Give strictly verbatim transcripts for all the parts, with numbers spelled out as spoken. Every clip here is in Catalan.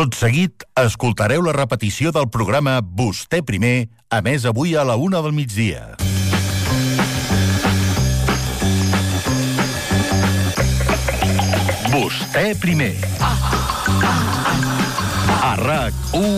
Tot seguit, escoltareu la repetició del programa Vostè Primer, emès avui a la una del migdia. Vostè Primer. A RAC u,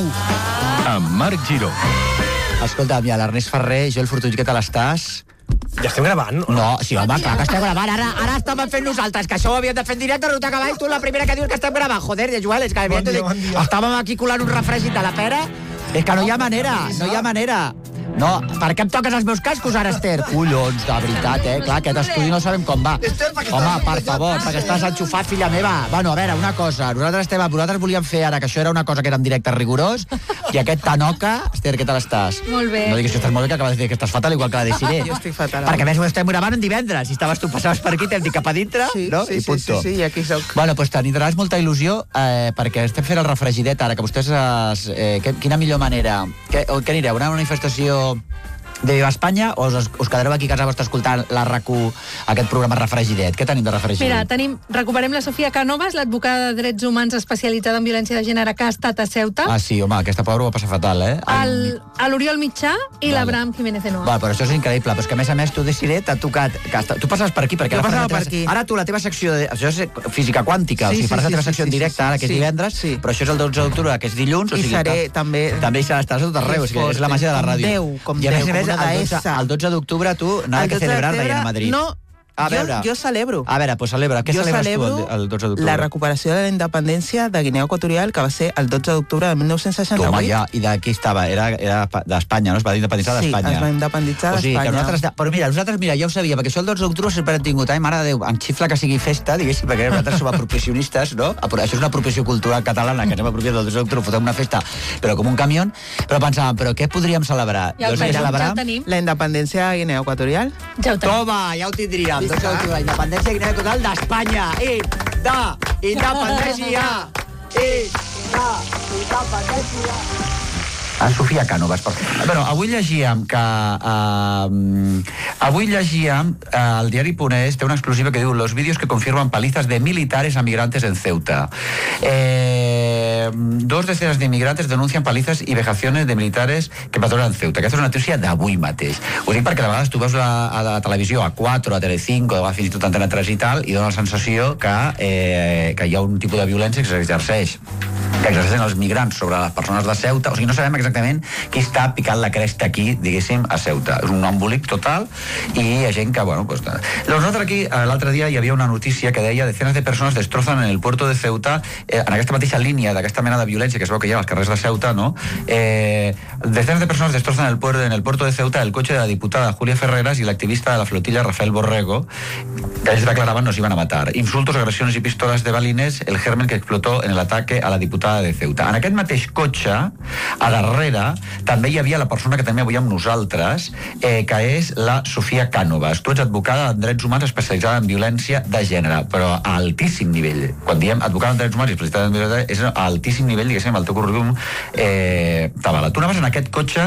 amb Marc Giró. Escolta'm, ja l'Ernest Ferrer, jo el Fortuny, què tal estàs? Ja estem gravant? No, no sí, home, clar que estem gravant. Ara, ara estàvem fent nosaltres, que això ho havíem de fer en directe, Ruta Cavall, tu la primera que dius que estem gravant. Joder, Joel, és que bon dia, bon dia. Estàvem aquí colant un refregit de la pera. És que no hi ha manera, no hi ha manera. No, per què em toques els meus cascos ara, Esther? Collons, de veritat, eh? Clar, aquest estudi no sabem com va. Home, per favor, perquè estàs enxufat, filla meva. Bueno, a veure, una cosa. Nosaltres, estem, nosaltres volíem fer ara, que això era una cosa que era en directe rigorós, i aquest Tanoca... Esther, què tal estàs? Molt bé. No diguis que estàs molt bé, que acabes de dir que estàs fatal, igual que la de Siré. Jo estic fatal. Perquè a més ho estem gravant en divendres. Si estaves tu, passaves per aquí, t'hem dit cap a dintre, sí, no? Sí, I punto. sí, sí, sí, i aquí soc. Bueno, doncs tindràs molta il·lusió, eh, perquè estem fent el refregidet ara, que vostès... Eh, que, quina millor manera... Que, que anireu? Una manifestació... de Viva Espanya, o us, us quedareu aquí a casa vostra escoltant la RAC u, aquest programa Refregidet? Què tenim de Refregidet? Mira, tenim, recuperem la Sofia Cánovas, l'advocada de drets humans especialitzada en violència de gènere que ha estat a Ceuta. Ah, sí, home, aquesta pobra ho va passar fatal, eh? El, l'Oriol Mitjà i vale. l'Abraham Jiménez Enoa. Va, però això és increïble, però és que a més a més tu, Desiré, t'ha tocat... Que està, tu passaves per aquí, perquè... Jo passava teva, per aquí. Ara tu, la teva secció... De, això és física quàntica, sí, o sigui, sí, faràs sí, la teva sí, secció sí, en directe sí, ara, que és sí, divendres, sí. però això és el dotze d'octubre, que és dilluns, o I sigui... seré, que, també... També hi seràs, estàs a tot arreu, és, és la màgia de la ràdio. Déu, com I a més Déu, a més, com una el dotze, deessa. el dotze d'octubre tu nada que celebrar veient a Madrid. No, a veure. Jo, jo celebro. A veure, pues celebra. Què jo celebres celebro tu el, el dotze d'octubre? La recuperació de la independència de Guinea Equatorial, que va ser el dotze d'octubre de mil nou-cents seixanta-vuit. Home, ja, i d'aquí estava, era, era d'Espanya, no? Es va independitzar d'Espanya. Sí, es va independitzar o sigui, d'Espanya. Que nosaltres, però mira, nosaltres, mira, ja ho sabia, perquè això el dotze d'octubre sempre hem tingut, ai, mare de Déu, em xifla que sigui festa, diguéssim, perquè nosaltres som apropiacionistes, no? Això és una apropiació cultural catalana, que anem apropiant del dotze d'octubre, fotem una festa, però com un camió, però pensàvem, però què podríem celebrar? Ja ho, doncs, ja celebrar... ho tenim. La independència de Guinea Equatorial. Ja ho tenim. Toma, ja ho tindríem, dotze d'octubre, la independència de Guinea Equatorial d'Espanya. I, de, independència. I, de, independència. A Sofia Cánovas. Per... Bueno, avui llegíem que... Uh, avui llegíem uh, el diari Punés té una exclusiva que diu los vídeos que confirman palizas de militares a migrantes en Ceuta. Eh, dos decenas de inmigrantes denuncian palizas y vejaciones de militares que patrullen Ceuta. Aquesta és una notícia d'avui mateix. Ho dic perquè de vegades tu veus la, a la televisió, a quatre, a Telecinco, a fins i tot Antena tres i tal, i dona la sensació que, eh, que hi ha un tipus de violència que s'exerceix que exerceixen els migrants sobre les persones de Ceuta. O sigui, no sabem exactament qui està picant la cresta aquí, diguéssim, a Ceuta. És un embolic total i hi ha gent que, bueno, pues... Nosaltres aquí, l'altre dia hi havia una notícia que deia decenas de persones destrozan en el puerto de Ceuta, eh, en aquesta mateixa línia d'aquesta mena de violència que es veu que hi ha als carrers de Ceuta, no? Eh, decenas de persones destrozan el puerto, en el puerto de Ceuta el coche de la diputada Julia Ferreras y la activista de la flotilla Rafael Borrego, que ells declaraban nos iban a matar. Insultos, agressiones y pistolas de balines, el germen que explotó en el ataque a la diputada de Ceuta. En aquest mateix cotxe, a darrere, també hi havia la persona que també avui amb nosaltres, eh, que és la Sofia Cánovas. Tu ets advocada en drets humans especialitzada en violència de gènere, però a altíssim nivell. Quan diem advocada en drets humans i especialitzada en violència de gènere, és a altíssim nivell, diguéssim, el teu currículum eh, t'avala. Tu anaves en aquest cotxe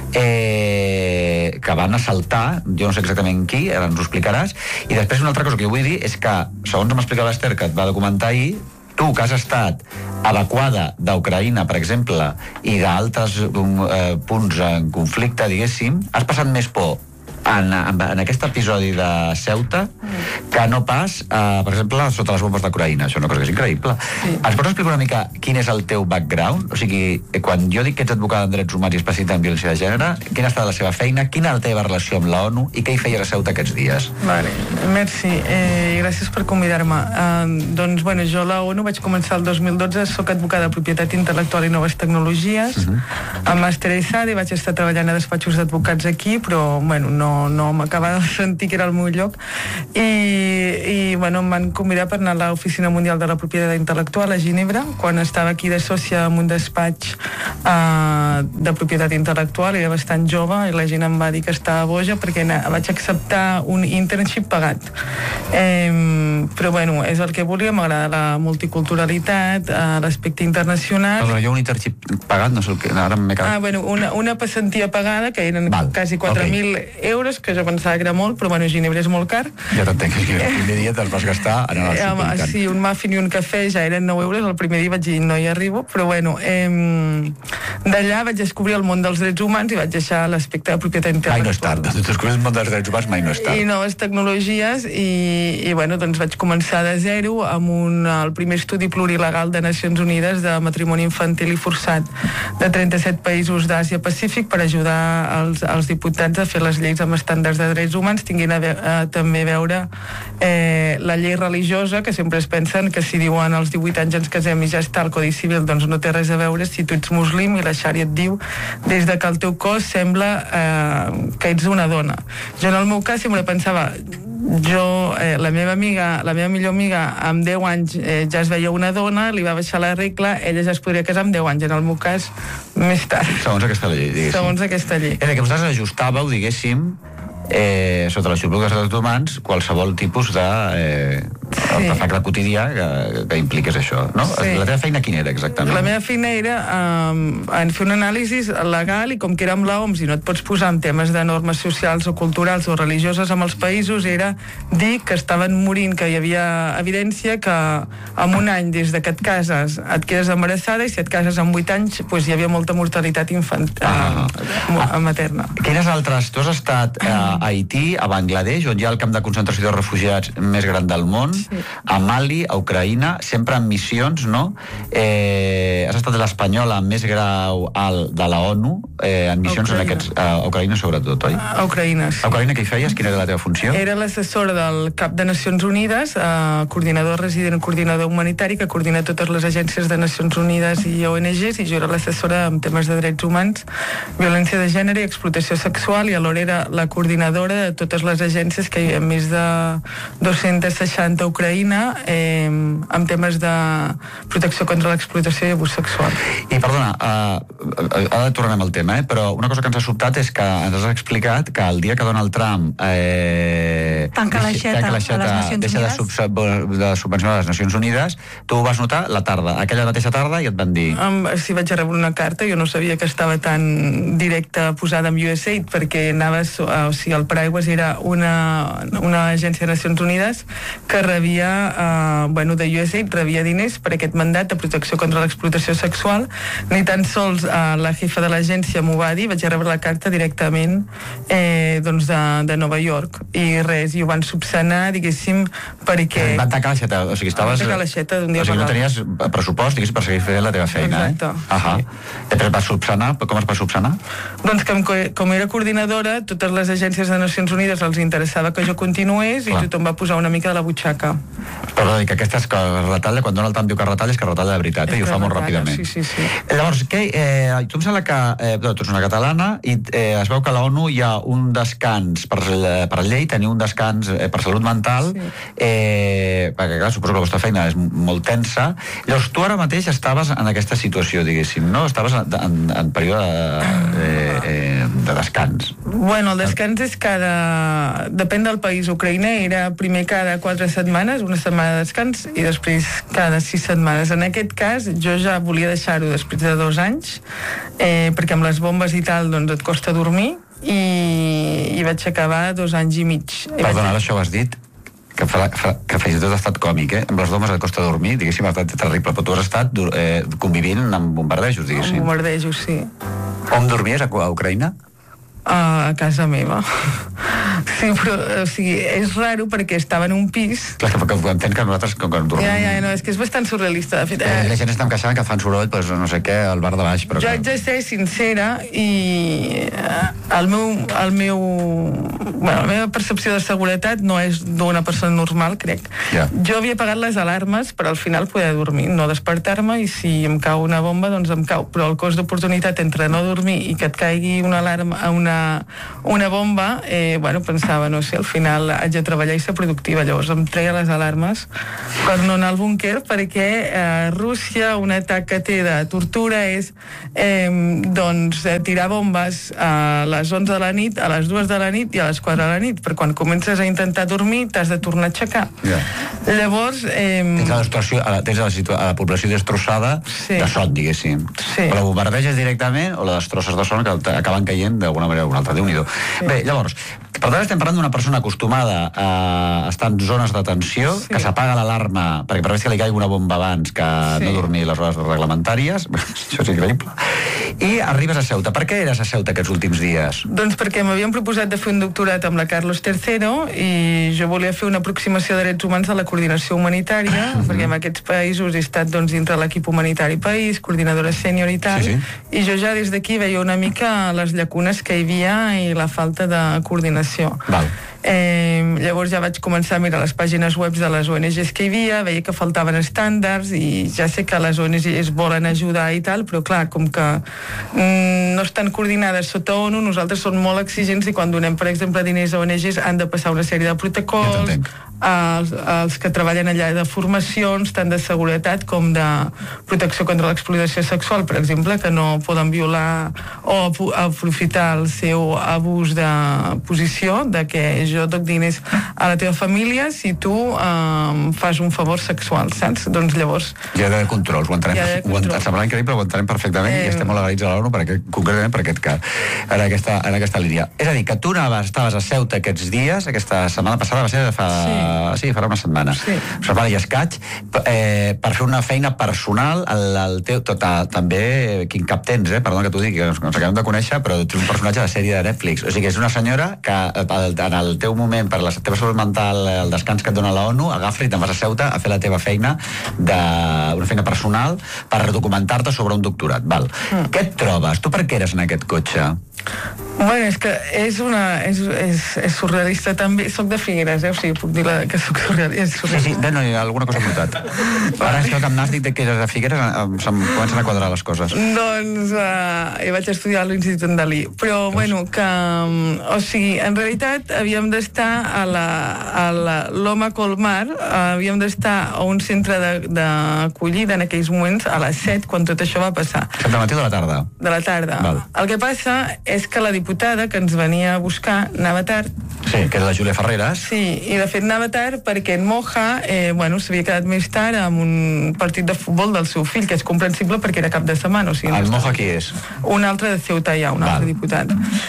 eh, que van assaltar, jo no sé exactament qui, ara ens ho explicaràs, i després una altra cosa que jo vull dir és que, segons m'explicava l'Ester, que et va documentar ahir, tu, que has estat evacuada d'Ucraïna, per exemple, i d'altres um, eh, punts en conflicte, diguéssim, has passat més por en, en, en aquest episodi de Ceuta que no pas, eh, per exemple, sota les bombes d'Ucraïna. Això és una cosa que és increïble. Sí. Ens pots explicar una mica quin és el teu background? O sigui, quan jo dic que ets advocada en drets humans i especialitzada en violència de gènere, quina ha estat la seva feina, quina és la teva relació amb l'ONU i què hi feies a Ceuta aquests dies? Vale, merci. Eh, gràcies per convidar-me. Eh, doncs, bueno, jo a la ONU vaig començar el dos mil dotze, soc advocada de propietat intel·lectual i noves tecnologies, uh-huh. amb màster a I S A D i vaig estar treballant a despatxos d'advocats aquí, però, bueno, no no m'acabava de sentir que era el meu lloc i, i bueno, em van convidar per anar a l'Oficina Mundial de la Propietat Intel·lectual a Ginebra, quan estava aquí de sòcia en un despatx uh, de propietat intel·lectual, era bastant jove i la gent em va dir que estava boja perquè na, vaig acceptar un internship pagat, eh, però bueno, és el que volia, m'agrada la multiculturalitat, uh, l'aspecte internacional. Però jo un internship pagat, no sé el que, ara m'he quedat. Ah, bueno, una, una passantia pagada que eren Val, quasi quatre mil okay. euros euros, que jo pensava que era molt, però bueno, Ginebra és molt car. Ja t'entenc, que el primer dia te'ls vas gastar en el eh, home, supermercat. sí, un muffin i un cafè ja eren nou euros, el primer dia vaig dir no hi arribo, però bueno, eh, d'allà vaig descobrir el món dels drets humans i vaig deixar l'aspecte de propietat intel·lectual. Mai no és tard, tu descobres el món dels drets humans, mai no és tard. I noves tecnologies i, i bueno, doncs vaig començar de zero amb un, el primer estudi plurilegal de Nacions Unides de matrimoni infantil i forçat de trenta-set països d'Àsia Pacífic per ajudar els, els diputats a fer les lleis amb estàndards de drets humans, tinguin a, ve, a també veure eh, la llei religiosa, que sempre es pensen que si diuen als divuit anys ens casem i ja està el Codi Civil, doncs no té res a veure si tu ets muslim i la xària et diu des de que el teu cos sembla eh, que ets una dona. Jo en el meu cas sempre pensava jo, eh, la meva amiga, la meva millor amiga amb deu anys eh, ja es veia una dona, li va baixar la regla, ella ja es podria casar amb deu anys, en el meu cas més tard. Segons aquesta llei, diguéssim. Segons aquesta llei. És que vosaltres ajustàveu, diguéssim, eh, sota la xupluga dels drets humans, qualsevol tipus de eh, sí. artefacte quotidià que, que impliqués això, no? Sí. La teva feina quina era, exactament? La meva feina era um, en fer un anàlisi legal i com que era amb l'O M S i no et pots posar en temes de normes socials o culturals o religioses amb els països, era dir que estaven morint, que hi havia evidència que en un any des de que et cases et quedes embarassada i si et cases amb vuit anys pues, hi havia molta mortalitat infantil, ah. uh, materna. Quines altres... Tu has estat a Haití, a Bangladesh, on hi ha el camp de concentració de refugiats més gran del món, sí. a Mali, a Ucraïna, sempre en missions, no? Eh, has estat l'espanyola amb més grau alt de la ONU, eh, en missions en aquests, a Ucraïna sobretot, oi? A Ucraïna, sí. A Ucraïna què hi feies? Quina era la teva funció? Era l'assessora del cap de Nacions Unides, eh, coordinador resident, coordinador humanitari, que coordina totes les agències de Nacions Unides i O N Ges, i jo era l'assessora en temes de drets humans, violència de gènere i explotació sexual, i alhora era la coordinadora de totes les agències, que hi havia més de dos-centes seixanta a Ucraïna, eh, amb temes de protecció contra l'explotació i abús sexual. I perdona, uh, ara tornem al tema, eh? Però una cosa que ens ha sobtat és que ens has explicat que el dia que Donald Trump eh, tanca l'aixeta a les Nacions deixa de, sub, de subvencionar les Nacions Unides, tu ho vas notar la tarda, aquella mateixa tarda, i et van dir... Um, sí, vaig rebre una carta, jo no sabia que estava tan directa posada amb U S A I D, perquè anava, o sigui, el Paraigües era una, una agència de Nacions Unides que rebia, eh, bueno, de U S A I D rebia diners per aquest mandat de protecció contra l'explotació sexual. Ni tan sols eh, la jefa de l'agència m'ho va dir, vaig rebre la carta directament eh, doncs de, de Nova York, i res, i ho van subsanar, diguéssim, perquè... Van tancar l'aixeta, o sigui, estaves... Van tancar l'aixeta d'un dia o sigui, per no tenies pressupost, diguéssim, per seguir fent la teva feina, exacte, eh? Ahà. Sí. Però es va subsanar? Com es va subsanar? Doncs que com, com era coordinadora, totes les agències de Nacions Unides els interessava que jo continués, clar, i tothom va posar una mica de la butxaca. Però dir que aquestes que retalla, quan Donald Trump diu que retalla, és que retalla de veritat, eh? I ho fa molt ràpidament. Sí, sí, sí. Llavors, què, eh, tu em sembla que eh, tu ets una catalana i eh, es veu que a l'ONU hi ha un descans per, per llei, teniu un descans eh, per salut mental, sí. eh, perquè clar, suposo que la vostra feina és molt tensa. Llavors, tu ara mateix estaves en aquesta situació, diguéssim, no? Estaves en, en, en període eh, eh, de descans. Bueno, el descans és cada... Depèn del país. Ucraïna era primer cada quatre setmanes, una setmana de descans, i després cada sis setmanes. En aquest cas, jo ja volia deixar-ho després de dos anys, eh, perquè amb les bombes i tal, doncs et costa dormir, i, i vaig acabar dos anys i mig. Perdona, ara això ho has dit, que, fa, fa, que fins i tot ha estat còmic, eh? Amb les bombes et costa dormir, diguéssim, ha estat terrible, però tu has estat eh, convivint amb bombardejos, diguéssim. Amb bombardejos, sí. On dormies, a, a Ucraïna? A casa meva. Sí, però, o sigui, és raro perquè estava en un pis... Clar, que, que entenc que nosaltres com que dormim... Ja, ja, no, és que és bastant surrealista, de fet. Eh, la gent està queixant que fan soroll, doncs no sé què, al bar de baix, però... Jo haig de ser sincera i el meu, el meu... Bueno, la meva percepció de seguretat no és d'una persona normal, crec. Ja. Jo havia pagat les alarmes per al final poder dormir, no despertar-me, i si em cau una bomba, doncs em cau. Però el cost d'oportunitat entre no dormir i que et caigui una alarma, una una bomba, eh, bueno, pensava, no sé, al final haig de treballar i ser productiva, llavors em treia les alarmes per no anar al búnquer, perquè eh, Rússia, un atac que té de tortura és eh, doncs eh, tirar bombes a les onze de la nit, a les dues de la nit i a les quatre de la nit, per quan comences a intentar dormir t'has de tornar a aixecar. Yeah. Llavors... Eh, tens la, destroció, tens la, situa- a la població destrossada, sí, de son, diguéssim. Sí. O la bombardeges directament o la destrosses de son que acaben caient d'alguna manera o una altra. Déu-n'hi-do. Sí. Bé, llavors, Per tant, estem parlant d'una persona acostumada a estar en zones de tensió, sí. que s'apaga l'alarma perquè per que li caigui una bomba abans que sí. no dormir les hores reglamentàries. Això és increïble. I arribes a Ceuta. Per què eres a Ceuta aquests últims dies? Doncs perquè m'havien proposat de fer un doctorat amb la Carlos tercero i jo volia fer una aproximació de drets humans a la coordinació humanitària, mm-hmm. perquè en aquests països he estat doncs, dintre l'equip humanitari país, coordinadora sènior i tal, sí, sí. i jo ja des d'aquí veia una mica les llacunes que hi havia i la falta de coordinació. Val. Eh, llavors ja vaig començar a mirar les pàgines web de les O N Ges que hi havia, veia que faltaven estàndards i ja sé que les O N Ges volen ajudar i tal, però clar, com que mm, no estan coordinades sota ONU, nosaltres som molt exigents i quan donem, per exemple, diners a O N Ges han de passar una sèrie de protocols, els, els que treballen allà de formacions, tant de seguretat com de protecció contra l'explotació sexual, per exemple, que no poden violar o aprofitar el seu abús de posició, de que jo doc diners a la teva família si tu eh, fas un favor sexual, saps? Doncs llavors... Hi ha d'haver controls, ho entenem, ja ho entenem, semblarà increïble, però ho entenem perfectament eh... i estem molt agraïts a l'ONU per aquest, concretament per aquest cas, en aquesta, en aquesta línia. És a dir, que tu anaves, estaves a Ceuta aquests dies, aquesta setmana passada va ser fa... Sí. Sí, farà una setmana. Sí. Una setmana i escaig, eh, per fer una feina personal, el, el teu, tot, a, també, quin cap tens, eh? Perdona que t'ho digui, que ens, ens acabem de conèixer, però ets un personatge de sèrie de Netflix. O sigui que és una senyora que el, en el teu moment, per la teva salut mental, el descans que et dona la ONU, agafa i te'n vas a Ceuta a fer la teva feina, de, una feina personal, per documentar-te sobre un doctorat. Val. Mm. Què et trobes? Tu per què eres en aquest cotxe? Bueno, és que és una... és, és, és surrealista també. Soc de Figueres, eh? O sigui, puc dir la, que soc surrealista. Sí, sí, no, no, alguna cosa apuntat. Ara és que el m'has dit que eres de Figueres, se'm comencen a quadrar les coses. Doncs uh, jo vaig estudiar a l'Institut en Dalí. Però, doncs... bueno, que... O sigui, en realitat havíem d'estar a la, a la Loma Colmar, havíem d'estar a un centre d'acollida en aquells moments a les set, quan tot això va passar. set de matí o de la tarda? De la tarda. Val. El que passa és que la diputada que ens venia a buscar anava tard. Sí, que és la Júlia Ferreras. Sí, i de fet anava tard perquè en Moja eh, bueno, s'havia quedat més tard amb un partit de futbol del seu fill, que és comprensible perquè era cap de setmana. O sigui, el Moja qui és? Un altre de Ceuta ja, un Val. altre diputat.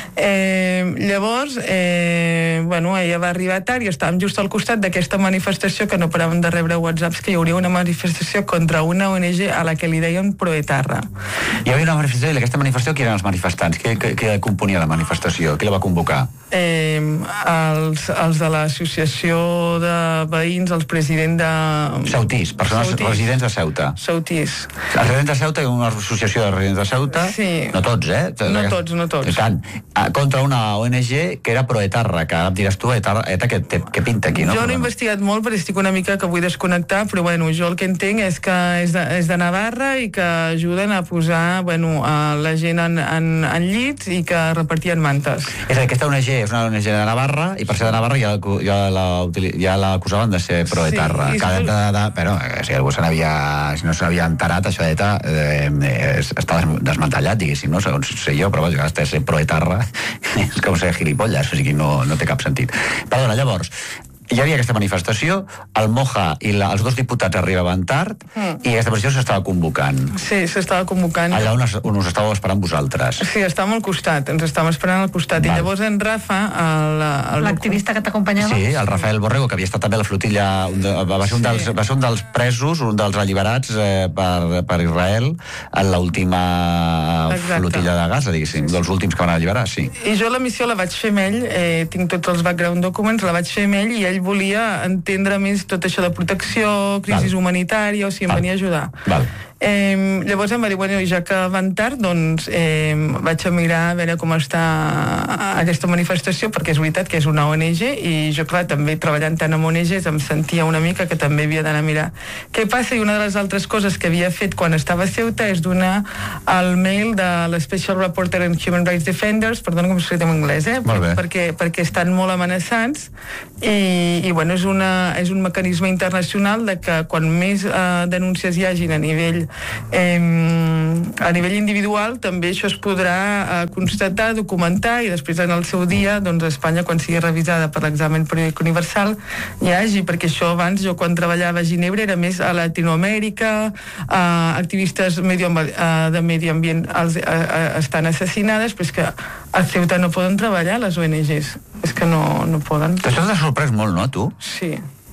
Eh, llavors, eh, bueno, ella va arribar tard i estàvem just al costat d'aquesta manifestació que no paràvem de rebre whatsapps, que hi hauria una manifestació contra una O N G a la que li deien Proetarra. Hi havia una manifestació, i aquesta manifestació qui eren els manifestants? Qui, qui, qui componia la manifestació? Qui la va convocar? Eh, els, els de l'associació de veïns, els presidents de... Ceutís, persones Ceutís. residents de Ceuta. Ceutís. Els residents de Ceuta i una associació de residents de Ceuta. Sí. No tots, eh? No tots, no tots. I tant, contra una O N G que era Proetarra, que em diràs tu, ETA, ETA que, que pinta aquí, no? Jo no he investigat molt perquè estic una mica que vull desconnectar, però bueno, jo el que entenc és que és de, és de Navarra i que ajuden a posar, bueno, a la gent en, en, en llits i que repartien mantes. És a dir, aquesta O N G és una O N G de Navarra i per ser de Navarra ja, ja, la, ja l'acusaven de ser proetarra. Sí, Cada, de, de, però si algú se n'havia, si no s'havia enterat, això d'ETA eh, està desmantellat, diguéssim, no? Segons sé jo, però ja està ser proetarra és com ser gilipolles, o sigui, no, no té cap sentit. Perdona, llavors, hi havia aquesta manifestació, el Moja i la, els dos diputats arribaven tard mm. i aquesta manifestació s'estava convocant. Sí, s'estava convocant. Allà on, es, on us estàveu esperant vosaltres. Sí, estàvem al costat, ens estàvem esperant al costat. Val. I llavors en Rafa, l'activista que t'acompanyava? Sí, el Rafael Borrego, que havia estat també a la flotilla, va ser un dels, va ser un dels presos, un dels alliberats eh, per, per Israel en l'última flotilla de Gaza, diguéssim, dels últims que van alliberar, sí. I jo la missió la vaig fer amb ell, eh, tinc tots els background documents, la vaig fer amb ell i ell volia entendre més tot això de protecció, crisis Val. humanitària, o sigui, em Val. venia a ajudar. Val. Eh, llavors em va dir, bueno, ja que van tard, doncs eh, vaig a mirar a veure com està aquesta manifestació, perquè és veritat que és una O N G i jo, clar, també treballant tant amb O N Ges em sentia una mica que també havia d'anar a mirar què passa, i una de les altres coses que havia fet quan estava a Ceuta és donar el mail de l'Special Reporter and Human Rights Defenders, perdona que m'ho escrit en anglès, eh? perquè, perquè estan molt amenaçats i, i bueno, és, una, és un mecanisme internacional de que quan més eh, denúncies hi hagin a nivell Eh, a nivell individual també això es podrà eh, constatar, documentar i després en el seu dia, doncs a Espanya, quan sigui revisada per l'examen periòdic universal, hi hagi, perquè això abans, jo quan treballava a Ginebra era més a Latinoamèrica, eh, activistes medio, eh, de medi ambient els, eh, eh, estan assassinades, però és que a Ceuta no poden treballar les O N Ges, és que no, no poden. Això t'ha sorprès molt, no, tu? Sí.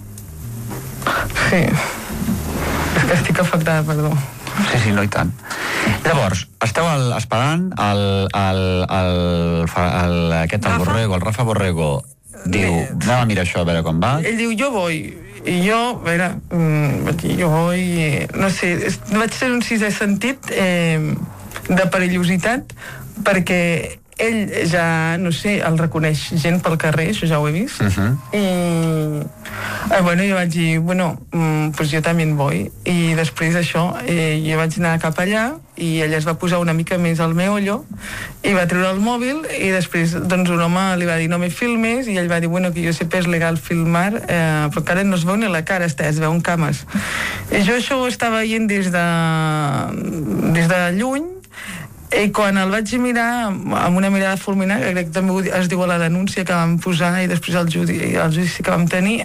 Sí. És que estic afectada, perdó. Sí, sí, no i tant. Llavors, esteu el, esperant el, el, el, el, aquest, el Borrego, el Rafa Borrego, diu, anem a mirar això a veure com va. Ell diu, jo voy. I jo, a veure, mm, vaig dir, jo voy, no sé, vaig fer un sisè sentit eh, de perillositat, perquè ell ja, no sé, el reconeix gent pel carrer, això ja ho he vist, uh-huh. i eh, bueno, jo vaig dir, bueno, mm, pues jo també voy, i després d'això eh, jo vaig anar cap allà i ella es va posar una mica més al meollo i va treure el mòbil i després doncs un home li va dir no me filmes i ell va dir, bueno, que jo sé que és legal filmar, eh, però encara no es veu ni la cara, es veu en cames. I jo això ho estava veient des de des de lluny. I quan el vaig mirar amb una mirada fulminant, crec que també es diu a la denúncia que vam posar i després el judici, el judici que vam tenir,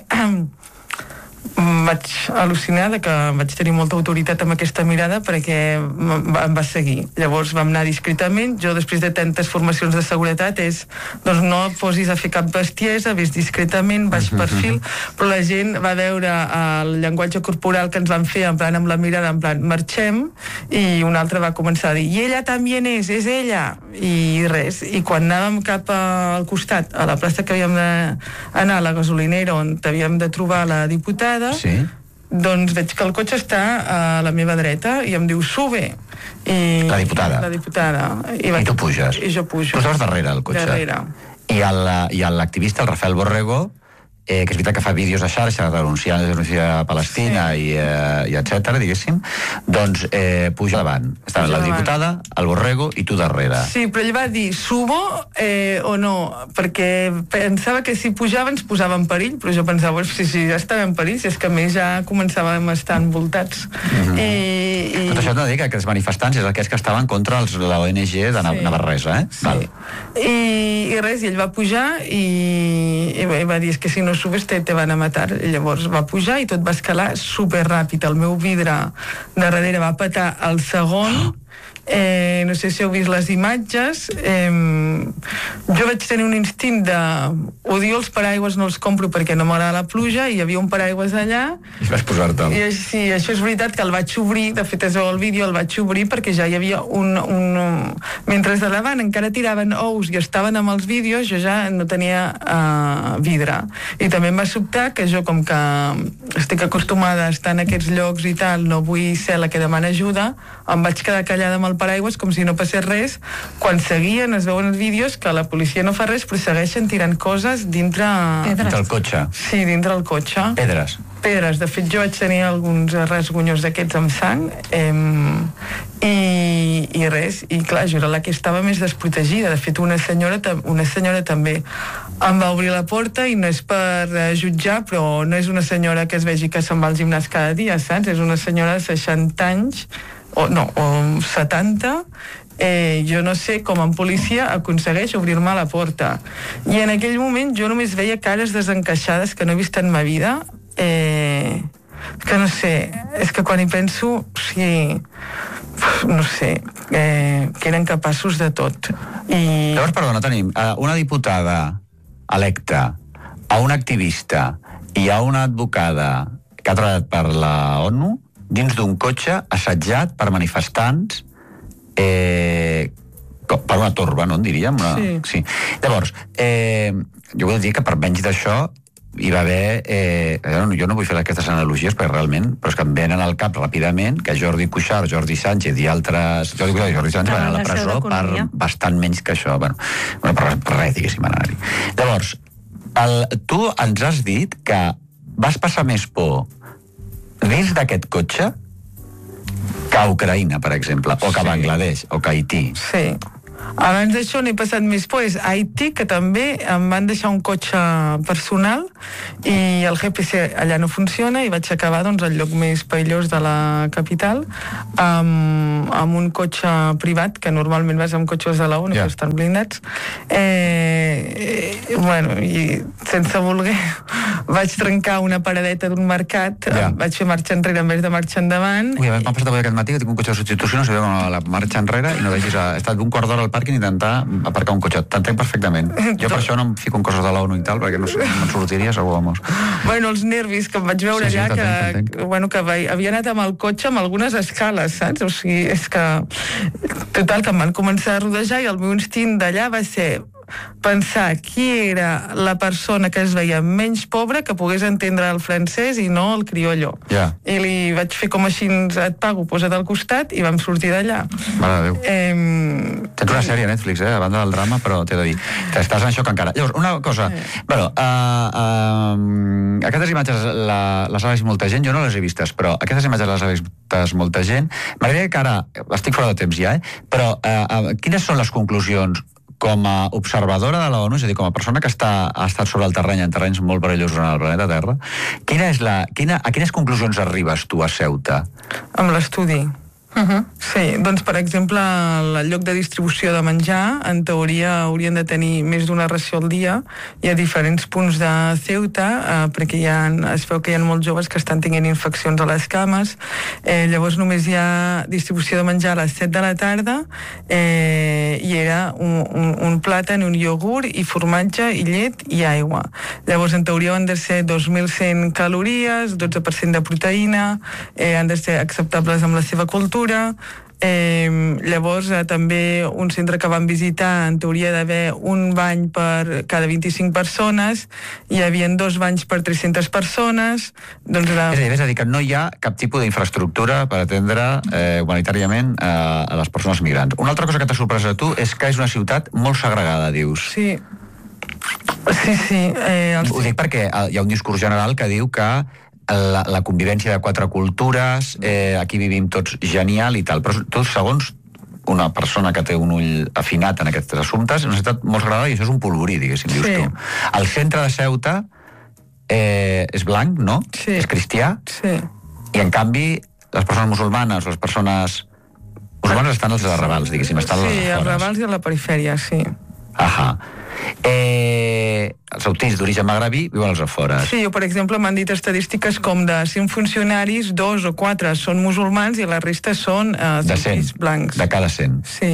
vaig al·lucinar que vaig tenir molta autoritat amb aquesta mirada perquè em va seguir. Llavors vam anar discretament, jo després de tantes formacions de seguretat és, doncs no et posis a fer cap bestiesa, ves discretament, baix perfil, però la gent va veure el llenguatge corporal que ens van fer en plan amb la mirada, en plan marxem, i un altre va començar a dir i ella també és, és ella, i res, i quan anàvem cap al costat, a la plaça que havíem d'anar a la gasolinera on havíem de trobar la diputada, sí. Doncs veig que el cotxe està a la meva dreta i em diu sube. I la diputada? La diputada. I, I tu puges? I jo pujo. Tu estaves darrere del cotxe? Darrere. I l'activista, el Rafael Borrego, eh, que és veritat que fa vídeos a xarxa denunciant la denúncia a Palestina sí. i, eh, i etcètera, diguéssim, doncs eh, puja davant. Estava la diputada, el Borrego i tu darrere. Sí, però ell va dir subo eh, o no, perquè pensava que si pujava ens posava en perill, però jo pensava, si, si ja estava en perill, si és que a més ja començàvem a estar envoltats. Mm-hmm. I, i... Però això no dic que aquests manifestants és aquells que estaven contra els, la O N G de sí. Navarresa, eh? Sí. Val. I, I res, i ell va pujar i, i va dir, és que si no subes te, te van a matar. I llavors va pujar i tot va escalar superràpid. El meu vidre de darrere va petar el segon. Oh. Eh, no sé si heu vist les imatges. Eh, jo vaig tenir un instint de odio els paraigües, no els compro perquè no m'agrada la pluja, i hi havia un paraigües allà i vas posar-te'l. I sí, això és veritat que el vaig obrir, de fet es veu el vídeo, el vaig obrir perquè ja hi havia un, un... mentre de davant encara tiraven ous i estaven amb els vídeos, jo ja no tenia uh, vidre, i també em va sobtar que jo, com que estic acostumada a estar en aquests llocs i tal, no vull ser la que demana ajuda, em vaig quedar callada amb el paraigües com si no passés res, quan seguien, es veuen els vídeos que la policia no fa res però segueixen tirant coses dintre... Dintre el cotxe? Sí, dintre el cotxe. Pedres? Pedres, de fet jo vaig tenir alguns rasgunyos d'aquests amb sang eh, i, i res, i clar, jo era la que estava més desprotegida. De fet una senyora, una senyora també em va obrir la porta, i no és per eh, jutjar, però no és una senyora que es vegi que se'n va al gimnàs cada dia, saps? És una senyora de seixanta anys o no, o setanta, eh, jo no sé com en policia aconsegueix obrir-me la porta. I en aquell moment jo només veia cares desencaixades que no he vist en ma vida, eh, que no sé, és que quan hi penso, o sigui, no sé, eh, que eren capaços de tot. I... Llavors, perdona, tenim una diputada electa, a una activista i a una advocada que ha treballat per la ONU dins d'un cotxe assetjat per manifestants eh, per una torba, no en diríem? Una... Sí. sí. Llavors, eh, jo vull dir que per menys d'això hi va haver... Eh, jo no vull fer aquestes analogies perquè realment, però és que em venen al cap ràpidament que Jordi Cuixart, Jordi Sánchez i altres... Jordi Cuixart i Jordi Sánchez van a la presó per bastant menys que això. Bueno, per, per res, diguéssim, anar-hi. Llavors, el, tu ens has dit que vas passar més por dins d'aquest cotxe que a Ucraïna, per exemple, o que a Bangladesh, o que a Haití. Sí. Abans d'això n'he passat més pues, a Haití, que també em van deixar un cotxe personal i el G P C allà no funciona i vaig acabar doncs, al lloc més perillós de la capital amb, amb un cotxe privat, que normalment vas amb cotxes de la ONU, yeah. que estan blindats. Eh, eh, bueno, i sense voler vaig trencar una paradeta d'un mercat, yeah. vaig fer marxa enrere en vez de marxa endavant. Ui, m'ha passat avui aquest matí que tinc un cotxe de substitució, no sé com la marxa enrere i no vegis, he estat un quart d'hora al pàrquing intentar aparcar un cotxe. T'entenc perfectament. Jo per això no em fico en coses de l'ONU i tal, perquè no, no em sortiria segur, vamos. Bueno, els nervis que em vaig veure sí, sí, allà, que, que, bueno, que havia anat amb el cotxe amb algunes escales, saps? O sigui, és que... Total, que em van començar a rodejar i el meu instint d'allà va ser pensar qui era la persona que es veia menys pobra que pogués entendre el francès i no el criollo. Yeah. I li vaig fer com així, et pago, posa't al costat, i vam sortir d'allà. Mare de Déu. Eh... Tens una sèrie a Netflix, eh, a banda del drama, però t'he de dir, estàs en xoc encara. Llavors, una cosa, eh. bueno, uh, uh, aquestes imatges la, les ha vist molta gent, jo no les he vistes, però aquestes imatges les ha vist molta gent. M'agradaria que ara, estic fora de temps ja, eh, però uh, uh, quines són les conclusions com a observadora de l'ONU, és a dir, com a persona que està, ha estat sobre el terreny, en terrenys molt perillosos en el planeta Terra, quina és la, quina, a quines conclusions arribes tu a Ceuta? Amb l'estudi. Uh-huh. Sí, doncs per exemple el lloc de distribució de menjar en teoria haurien de tenir més d'una ració al dia i a diferents punts de Ceuta eh, perquè hi ha, es veu que hi ha molts joves que estan tenint infeccions a les cames, eh, llavors només hi ha distribució de menjar a les set de la tarda eh, i era un, un, un plàtan, un iogurt i formatge i llet i aigua. Llavors en teoria han de ser dos mil cent calories, dotze per cent de proteïna, eh, han de ser acceptables amb la seva cultura. Eh, llavors eh, també un centre que vam visitar en teoria d'haver un bany per cada vint-i-cinc persones, hi havia dos banys per tres-centes persones, doncs era... És a dir, és a dir, que no hi ha cap tipus d'infraestructura per atendre eh, humanitàriament eh, a les persones migrants. Una altra cosa que t'ha sorprès a tu és que és una ciutat molt segregada, dius. Sí. Sí, sí. Eh, els... Ho dic perquè hi ha un discurs general que diu que La, la convivència de quatre cultures, eh, aquí vivim tots genial i tal, però tu, segons una persona que té un ull afinat en aquests assumptes, és una ciutat molt agradable i això és un polvorí, diguéssim, sí. dius tu. El centre de Ceuta eh, és blanc, no? Sí. És cristià? Sí. I en canvi, les persones musulmanes, les persones musulmanes estan als arrabals, diguéssim, estan sí, als afores. Sí, als arrabals i a la perifèria, sí. Ahà. Eh, els autís d'origen magrebí viuen als afores. Sí, jo, per exemple, m'han dit estadístiques com de cinc funcionaris, dos o quatre són musulmans i la resta són eh, autís blancs. De cada cent. Sí.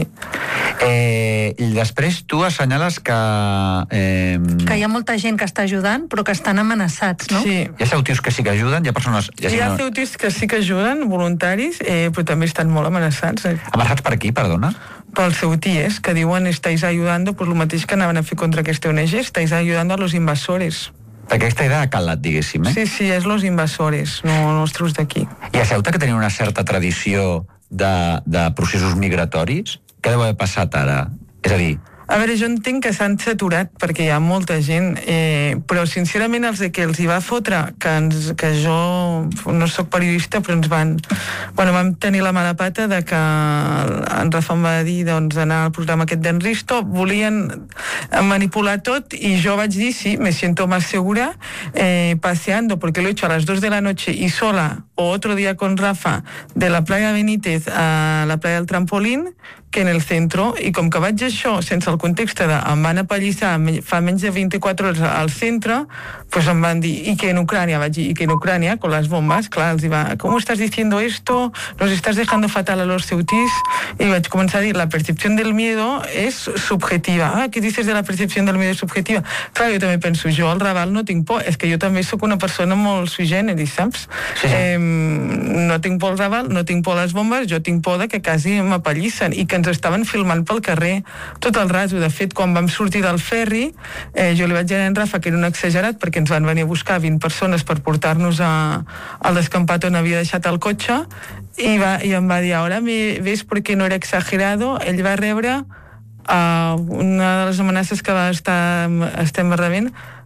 Eh, I després tu assenyales que... Eh, que hi ha molta gent que està ajudant, però que estan amenaçats, no? Sí. Hi ha ceutis que sí que ajuden, hi ha persones... Hi ha, hi ha no... ceutis que sí que ajuden, voluntaris, eh, però també estan molt amenaçats. Eh. Amenaçats per aquí, perdona? Pels ceutíes, que diuen estáis ayudando, pues lo mateix que anaven a fer contra aquesta O N G, estáis ayudando a los invasores. Aquesta idea ha calat, diguéssim, eh? Sí, sí, és los invasores, no els nostres d'aquí. I a Ceuta, que tenia una certa tradició de, de processos migratoris, què deu haver passat ara? És a dir... A veure, jo entenc que s'han saturat perquè hi ha molta gent, eh, però sincerament els de que els hi va fotre, que, ens, que jo no sóc periodista, però ens van... Bueno, vam tenir la mala pata de que en Rafa em va dir doncs, anar al programa aquest d'en Risto, volien manipular tot i jo vaig dir, sí, me siento más segura eh, paseando, porque lo he hecho a las dos de la noche y sola, o otro día con Rafa, de la playa Benítez a la playa del Trampolín, que en el centro, i com que vaig això sense el context de em van apallissar fa menys de vint-i-quatre hores al centre, pues em van dir, i que en Ucrania, vaig dir, i que en Ucrania, con las bombas, clar, els va, ¿cómo estás diciendo esto? Nos estás dejando fatal a los ceutís, i vaig començar a dir, la percepció del miedo és subjetiva. Ah, què dices de la percepció del miedo subjetiva? Clar, jo també penso, jo al Raval no tinc por, és que jo també sóc una persona molt sui generis, saps? Sí, sí. Eh, no tinc por al Raval, no tinc por a les bombes, jo tinc por de que quasi m'apallissen, i que ens estaven filmant pel carrer tot el rato. De fet, quan vam sortir del ferri, eh, jo li vaig dir a en Rafa que era un exagerat perquè ens van venir a buscar vint persones per portar-nos a, al descampat on havia deixat el cotxe, i, va, i em va dir, ara ves perquè no era exagerado. Ell va rebre uh, una de les amenaces que va estar, estem rebent,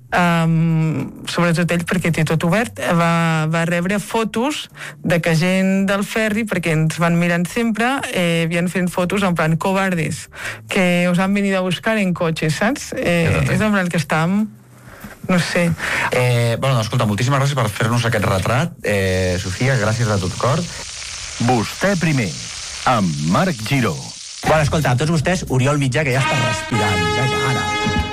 um, sobretot ell perquè té tot obert, va, va rebre fotos de que gent del ferri, perquè ens van mirant sempre, eh, havien fet fotos en plan cobardes, que us han venido a buscar en cotxe, saps? Eh, és en el que estàvem, no sé. Eh, bueno, escolta, moltíssimes gràcies per fer-nos aquest retrat. Eh, Sofia, gràcies de tot cor. Vostè primer, amb Marc Giró. Bueno, escolta, a tots vostès, Oriol Mitjà, que ja està respirant. Ja, ja, ara.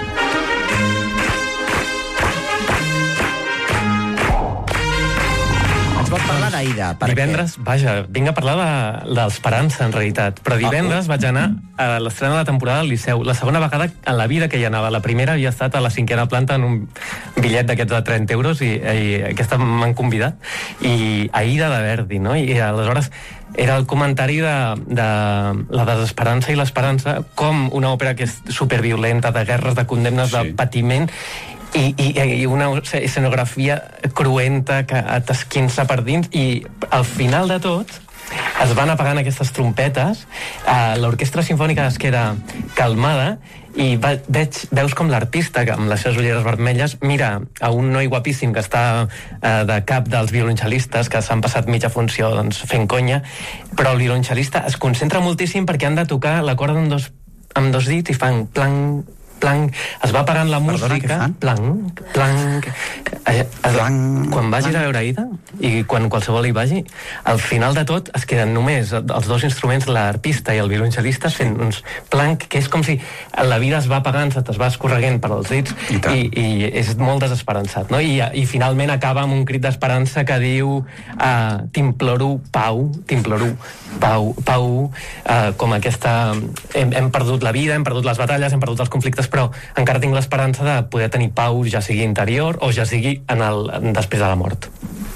Ens vols parlar d'Aida? Divendres, vaja, vinc a parlar de l'Esperança, en realitat. Però divendres vaig anar a l'estrena de la temporada al Liceu. La segona vegada en la vida que hi anava. La primera havia estat a la cinquena planta en un bitllet d'aquests de trenta euros i, i aquesta m'han convidat. I Aida de Verdi, no? I aleshores era el comentari de, de la desesperança i l'esperança, com una òpera que és superviolenta, de guerres, de condemnes, sí, de patiment, i, i, i una escenografia cruenta que t'esquinça per dins, i al final de tot es van apagant aquestes trompetes, eh, l'orquestra simfònica es queda calmada i va, veig, veus com l'artista, amb les seves ulleres vermelles, mira a un noi guapíssim que està eh, de cap dels violoncel·listes, que s'han passat mitja funció doncs, fent conya, però el violoncel·lista es concentra moltíssim perquè han de tocar la corda amb dos, amb dos dits i fan planc, planc, es va apagant la música. Perdona, què fan? Planc, planc, eh, planc. Quan vagis a veure Aida, i quan qualsevol hi vagi, al final de tot es queden només els dos instruments, l'artista i el violoncel·lista, fent uns planc, que és com si la vida es va apagant, se te's va escorreguent per als dits, i, i, i és molt desesperançat, no? I, i finalment acaba amb un crit d'esperança que diu uh, t'imploro pau, t'imploro pau, pau, uh, com aquesta hem, hem perdut la vida, hem perdut les batalles, hem perdut els conflictes, però encara tinc l'esperança de poder tenir pau, ja sigui interior o ja sigui en el, després de la mort.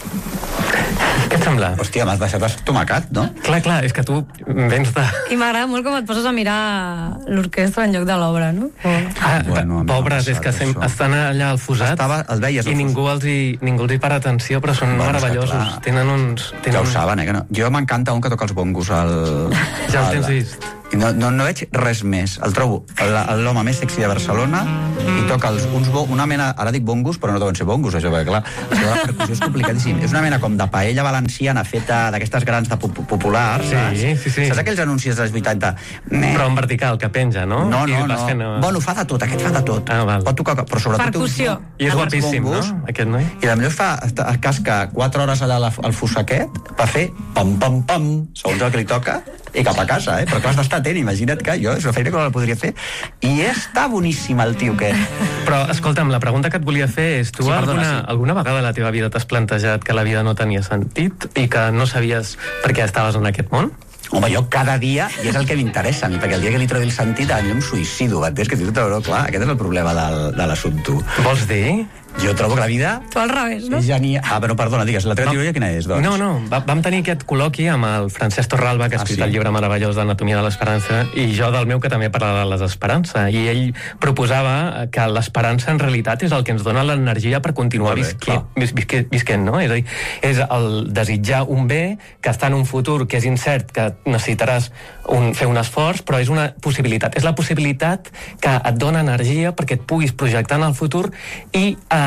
Què et sembla? Hòstia, m'has deixat estomacat, no? Clar, clar, és que tu vens de... I m'agrada molt com et poses a mirar l'orquestra en lloc de l'obra, no? O... Ah, bueno, pobres, és que sem... estan allà al fosat. Estava, el veies, i ningú els, hi, ningú els hi para atenció, però són bueno, meravellosos. Tenen uns... Tenen... Ja ho saben, eh? Que no. Jo m'encanta un que toca els bongos al... Ja el tens vist. No, no, no veig res més. El trobo l'home més sexy de Barcelona i toca els, uns bo, una mena, ara dic bongos, però no deuen ser bongos, això, perquè clar, la percussió és complicadíssim. És una mena com de paella valenciana feta d'aquestes grans de populars, saps? Sí, sí, sí. Saps aquells anuncis dels vuitanta? Però en vertical, que penja, no? No, no, no. Fent... Bueno, fa de tot, aquest fa de tot. Ah, val. Pot tocar, però sobretot... Percussió. Uns, I és guapíssim, bongos, no? Aquest noi. I potser fa, es casca quatre hores allà al fossaquet per fer pam, pam, pam, segons el que li toca, i cap a casa, eh? Però clar, has d'estar atent, imagina't que jo és una feina que no la podria fer. I està boníssim el tio que... Però, escolta'm, la pregunta que et volia fer és, tu sí, perdona, alguna, sí. alguna vegada a la teva vida t'has plantejat que la vida no tenia sentit i que no sabies per què estaves en aquest món? Home, jo cada dia, i és el que m'interessa a mi, perquè el dia que li trobi el sentit, a mi em suïcido, entens? Que tot, clar, aquest és el problema del, de l'assumpte. Vols dir? Jo trobo que la vida... Tu al revés, no? És genial. Ah, però perdona, digues, la teva teoria quina és, doncs? No, no, va, vam tenir aquest col·loqui amb el Francesc Torralba, que ha escrit ah, sí? el llibre meravellós d'Anatomia de l'Esperança, i jo del meu, que també parlava de l'esperança. I ell proposava que l'esperança en realitat és el que ens dona l'energia per continuar bé, visquent, vis, visquent, visquent, no? És a dir, és el desitjar un bé que està en un futur que és incert, que necessitaràs un, fer un esforç, però és una possibilitat. És la possibilitat que et dona energia perquè et puguis projectar en el futur i eh,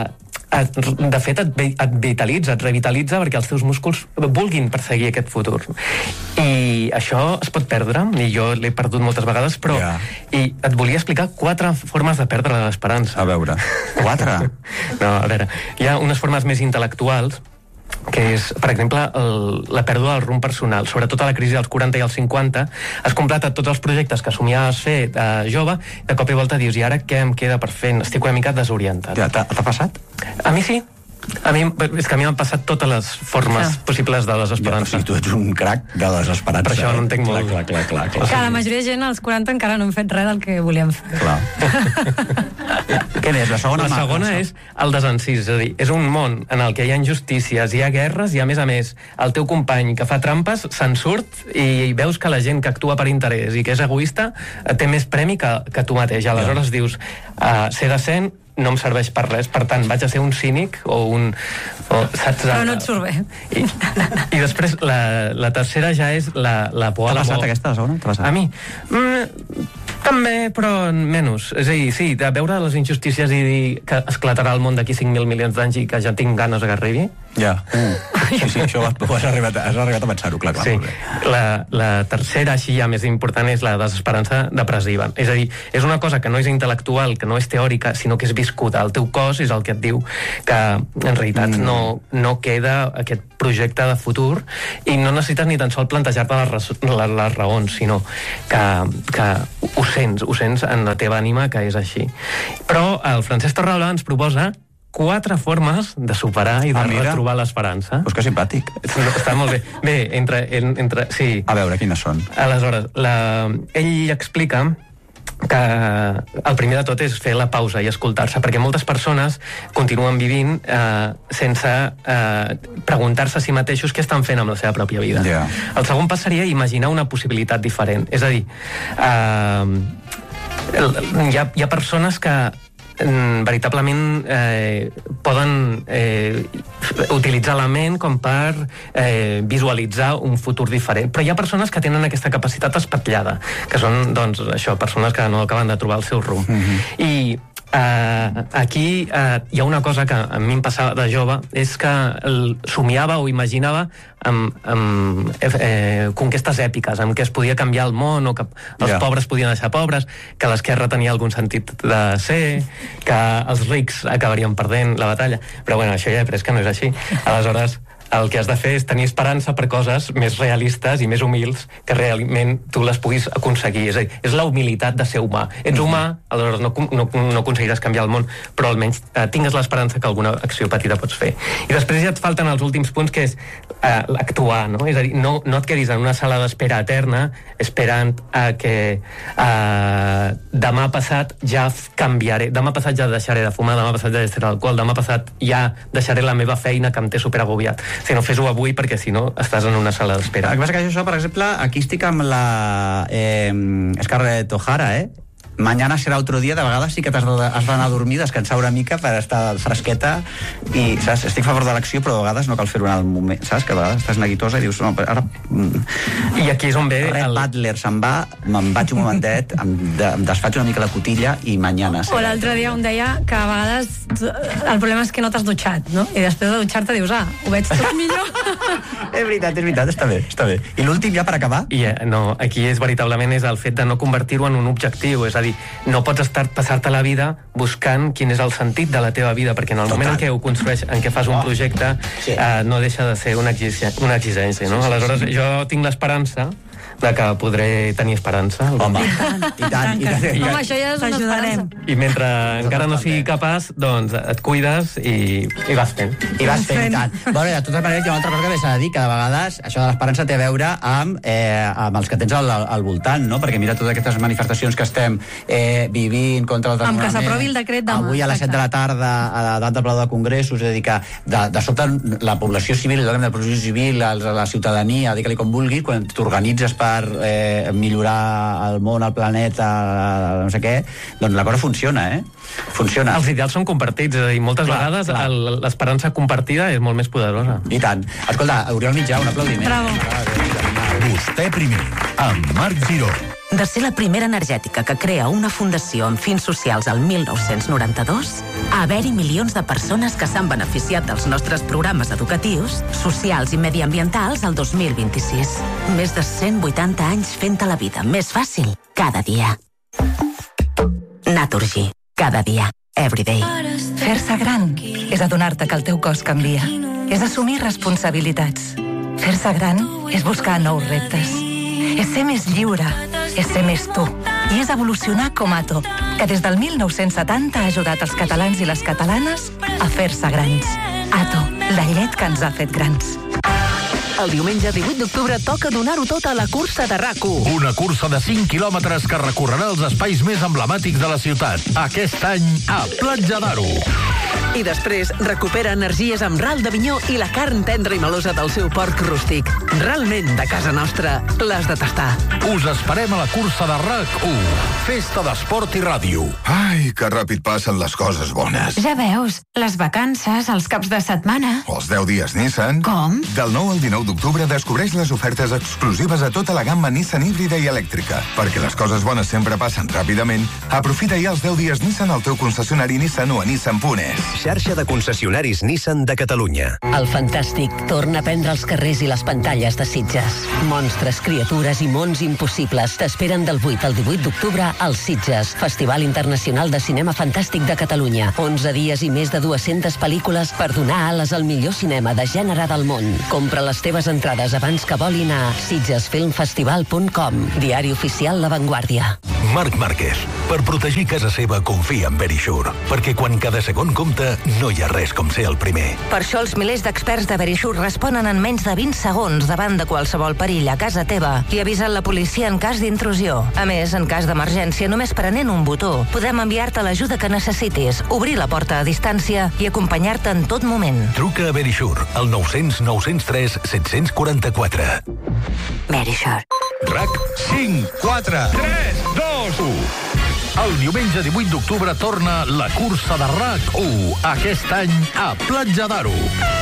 de fet et, et vitalitza, et revitalitza perquè els teus músculs vulguin perseguir aquest futur. I això es pot perdre, i jo l'he perdut moltes vegades, però yeah. i et volia explicar quatre formes de perdre l'esperança. A veure, quatre? No, a veure, hi ha unes formes més intel·lectuals, que és, per exemple, el, la pèrdua del rumb personal. Sobretot a la crisi dels quaranta i els cinquanta has completat tots els projectes que somiaves fer de jove, de cop i volta dius, i ara què em queda per fer? Estic una mica desorientat. Ja, t'ha passat? A mi sí. A mi, és que a mi m'han passat totes les formes ah. possibles de desesperança. Ja, o sigui, tu ets un crac de desesperança. Per això no entenc molt. Clar, clar, clar, clar. Que la majoria de gent als quaranta encara no hem fet res del que volíem fer. Clar. Què és? La segona, la segona és el desencís. És a dir, és un món en el que hi ha injustícies, hi ha guerres i, a més a més, el teu company que fa trampes se'n surt i veus que la gent que actua per interès i que és egoista té més premi que, que tu mateix. Aleshores dius, uh, ser decent no em serveix per res, per tant vaig a ser un cínic o un... O, saps? Però no et surt bé. I, i després la, la tercera ja és la, la por a la por. T'ha passat por. aquesta, la segona? T'ha passat? A mi? Mm, També, però menys. És a dir, sí, de veure les injustícies i dir que esclatarà el món d'aquí cinc mil milions d'anys i que ja tinc ganes que arribi. Ja. Uh. Sí, sí, això ho has arribat, has arribat a pensar-ho, clar, clar. Sí. La, la tercera, així ja més important, és la desesperança depressiva. És a dir, és una cosa que no és intel·lectual, que no és teòrica, sinó que és viscuda. El teu cos és el que et diu que, en realitat, mm. no, no queda aquest projecte de futur i no necessites ni tan sols plantejar-te les, les, les raons, sinó que, que ho sents, ho sents en la teva ànima que és així. Però el Francesc Torralba ens proposa quatre formes de superar i de ah, retrobar l'esperança. Pues que simpàtic. Està molt bé. Bé, entre, entre... Sí. A veure, quines són? Aleshores, la, ell explica que el primer de tot és fer la pausa i escoltar-se, perquè moltes persones continuen vivint eh, sense eh, preguntar-se a si mateixos què estan fent amb la seva pròpia vida. Yeah. El segon pas seria imaginar una possibilitat diferent. És a dir, eh, hi, ha, hi ha persones que veritablement eh, poden eh, utilitzar la ment com per eh, visualitzar un futur diferent, però hi ha persones que tenen aquesta capacitat espatllada, que són, doncs, això, persones que no acaben de trobar el seu rumb. Mm-hmm. I Uh, aquí uh, hi ha una cosa que a mi em passava de jove, és que el, somiava o imaginava amb, amb eh, conquestes èpiques, amb què es podia canviar el món, o que els yeah. pobres podien deixar pobres, que l'esquerra tenia algun sentit de ser, que els rics acabarien perdent la batalla. Però bueno, això ja he après que no és així. Aleshores, el que has de fer és tenir esperança per coses més realistes i més humils que realment tu les puguis aconseguir. És a dir, és la humilitat de ser humà. Ets humà, aleshores no, no, no aconseguiràs canviar el món, però almenys eh, tingues l'esperança que alguna acció petita pots fer. I després ja et falten els últims punts, que és eh, actuar, no? És a dir, no, no et quedis en una sala d'espera eterna esperant a que eh, demà passat ja canviaré, demà passat ja deixaré de fumar, demà passat ja deixaré l'alcohol, demà passat ja deixaré la meva feina que em té superagobiat. Si no, fes-ho avui, perquè si no estàs en una sala d'espera. El que passa que això, per exemple, aquí estic amb la eh, Scarlett O'Hara, eh? Mañana serà otro dia, de vegades sí que t'has d'anar a dormir, descansar una mica per estar fresqueta i, saps, estic a favor de l'acció, però de vegades no cal fer-ho en el moment, saps? Que a vegades estàs neguitosa i dius, no, ara... I aquí és on ve... Red el... Butler se'n va, me'n vaig un momentet, em, de, em desfaig una mica la cotilla i mañana... O l'altre dia un deia que a vegades el problema és que no t'has dutxat, no? I després de dutxar-te dius, ah, ho veig tot millor. És veritat, és veritat, està bé, està bé. I l'últim, ja per acabar? I, eh, no, aquí és veritablement és el fet de no convertir-ho en un objectiu, és a dir, no pots estar passar-te la vida buscant quin és el sentit de la teva vida, perquè en el Total. moment en què ho construeix, en què fas un projecte, sí. eh, no deixa de ser una exigència, una exigència, no? Sí, sí, Aleshores, sí. jo tinc l'esperança de que podré tenir esperança. Home, i tant, i tant. I tant. I, home, això ja és una esperança. I mentre encara no sigui capaç, doncs et cuides i, i vas fent. I vas fent, i tant. Bueno, de totes maneres, hi ha una altra cosa que s'ha de dir, que de vegades això de l'esperança té a veure amb, eh, amb els que tens al, al voltant, no? Perquè mira totes aquestes manifestacions que estem eh, vivint contra el desnonament. Amb que s'aprovi el decret demà. Avui a les set de la tarda, a la data de Palau de Congressos, és a dir, que de, de sobte la població civil, el de la població civil, la ciutadania, digue-li com vulguis, quan t'organitzes per Eh, millorar el món, el planeta, no sé què, doncs la cosa funciona, eh? Funciona. Els ideals són compartits, és a dir, moltes clar, vegades clar. El, l'esperança compartida és molt més poderosa. I tant. Escolta, Oriol Mitjà, un aplaudiment. Bravo. Vostè primer, amb Marc Giró. De ser la primera energètica que crea una fundació amb fins socials al mil nou-cents noranta-dos, a haver-hi milions de persones que s'han beneficiat dels nostres programes educatius, socials i mediambientals al dos mil vint-i-sis. Més de cent vuitanta anys fent-te la vida més fàcil cada dia. Naturgy. Cada dia. Everyday. Fer-se gran és adonar-te que el teu cos canvia. És assumir responsabilitats. Fer-se gran és buscar nous reptes. És ser més lliure, és ser més tu. I és evolucionar com Ato, que des del mil nou-cents setanta ha ajudat els catalans i les catalanes a fer-se grans. Ato, la llet que ens ha fet grans. El diumenge divuit d'octubre toca donar-ho tot a la cursa de RAC u. Una cursa de cinc quilòmetres que recorrerà els espais més emblemàtics de la ciutat. Aquest any a Platja d'Aro. I després recupera energies amb ral de vinyó i la carn tendra i melosa del seu porc rústic. Realment de casa nostra l'has de tastar. Us esperem a la cursa de RAC u. Festa d'esport i ràdio. Ai, que ràpid passen les coses bones. Ja veus, les vacances, els caps de setmana... Els deu dies Nissan. Com? Del nou al dinou d'octubre descobreix les ofertes exclusives a tota la gamma Nissan híbrida i elèctrica. Perquè les coses bones sempre passen ràpidament, aprofita ja els deu dies Nissan al teu concessionari Nissan o a nissan punt es. Xarxa de concessionaris Nissan de Catalunya. El Fantàstic torna a prendre els carrers i les pantalles de Sitges. Monstres, criatures i mons impossibles t'esperen del vuit al divuit d'octubre als Sitges, Festival Internacional de Cinema Fantàstic de Catalunya. onze dies i més de dues-centes pel·lícules per donar ales al millor cinema de gènere del món. Compra les teves entrades abans que volin a sitges film festival punt com. Diari oficial La Vanguardia. Marc Márquez. Per protegir casa seva confia en Verisure, perquè quan cada segon compta no hi ha res com ser el primer. Per això els milers d'experts de Verisure responen en menys de vint segons davant de qualsevol perill a casa teva i avisen la policia en cas d'intrusió. A més, en cas d'emergència, només prenent un botó, podem enviar-te l'ajuda que necessitis, obrir la porta a distància i acompanyar-te en tot moment. Truca a Verisure al nou cents nou cents tres set cents quaranta-quatre. Verisure. RAC cinc, quatre, tres, dos, u. El diumenge divuit d'octubre torna la cursa de RAC u, aquest any a Platja d'Aro.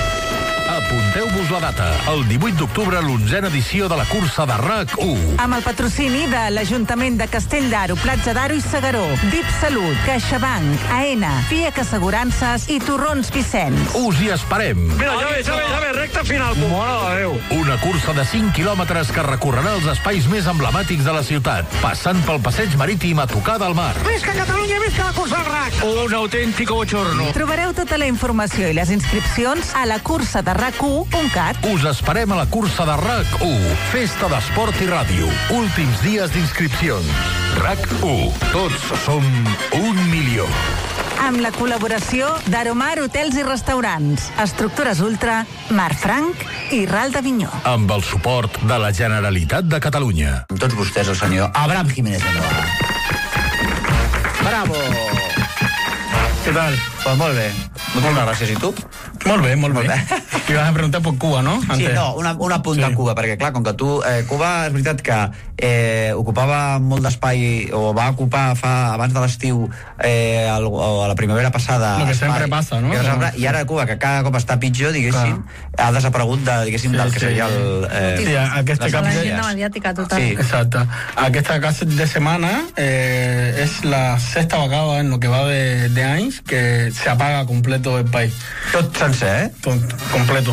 Apunteu-vos la data, el divuit d'octubre, l'onzena edició de la cursa de RAC u. Amb el patrocini de l'Ajuntament de Castell d'Aro, Platja d'Aro i Segaró, D I P Salut, CaixaBank, AENA, FIAC Assegurances i Torrons Vicenç. Us hi esperem. Mira, ja ve, ja ve, ja ve, recta final. Mare de Déu. Una cursa de cinc quilòmetres que recorrerà els espais més emblemàtics de la ciutat, passant pel passeig marítim a tocar del mar. Visca Catalunya, visca la cursa del RAC. Un autèntic bochorno. Trobareu tota la informació i les inscripcions a la cursa de rac u punt cat. Us esperem a la cursa de RAC u, festa d'esport i ràdio. Últims dies d'inscripcions. RAC u, tots som un milió. Amb la col·laboració d'Aromar Hotels i Restaurants, Estructures Ultra, Mar Franc i Ral d'Avinyó. Amb el suport de la Generalitat de Catalunya. Amb tots vostès, el senyor Abraham Jiménez de Noa. Bravo! ¿Qué tal? Pues molt bé. Moltes gràcies. I tu? Molt bé, molt, molt bé. bé. I vas a preguntar per Cuba, no? Antes. Sí, no, una, una punta sí. a Cuba, perquè clar, com que tu... Eh, Cuba és veritat que eh, ocupava molt d'espai, o va ocupar fa abans de l'estiu eh, el, o a la primavera passada... Lo que espai, sempre passa, no? Sempre, I ara Cuba, que cada cop està pitjor, diguéssim, clar. ha desaparegut de, diguéssim, sí, del que sí. seria el... Eh, sí, aquesta cap de... mediàtica total. Sí, exacte. Aquesta cap de setmana eh, és la sexta vegada en lo que va de, de anys que se apaga completo el país. Tot sencer, ¿eh? Tot, completo.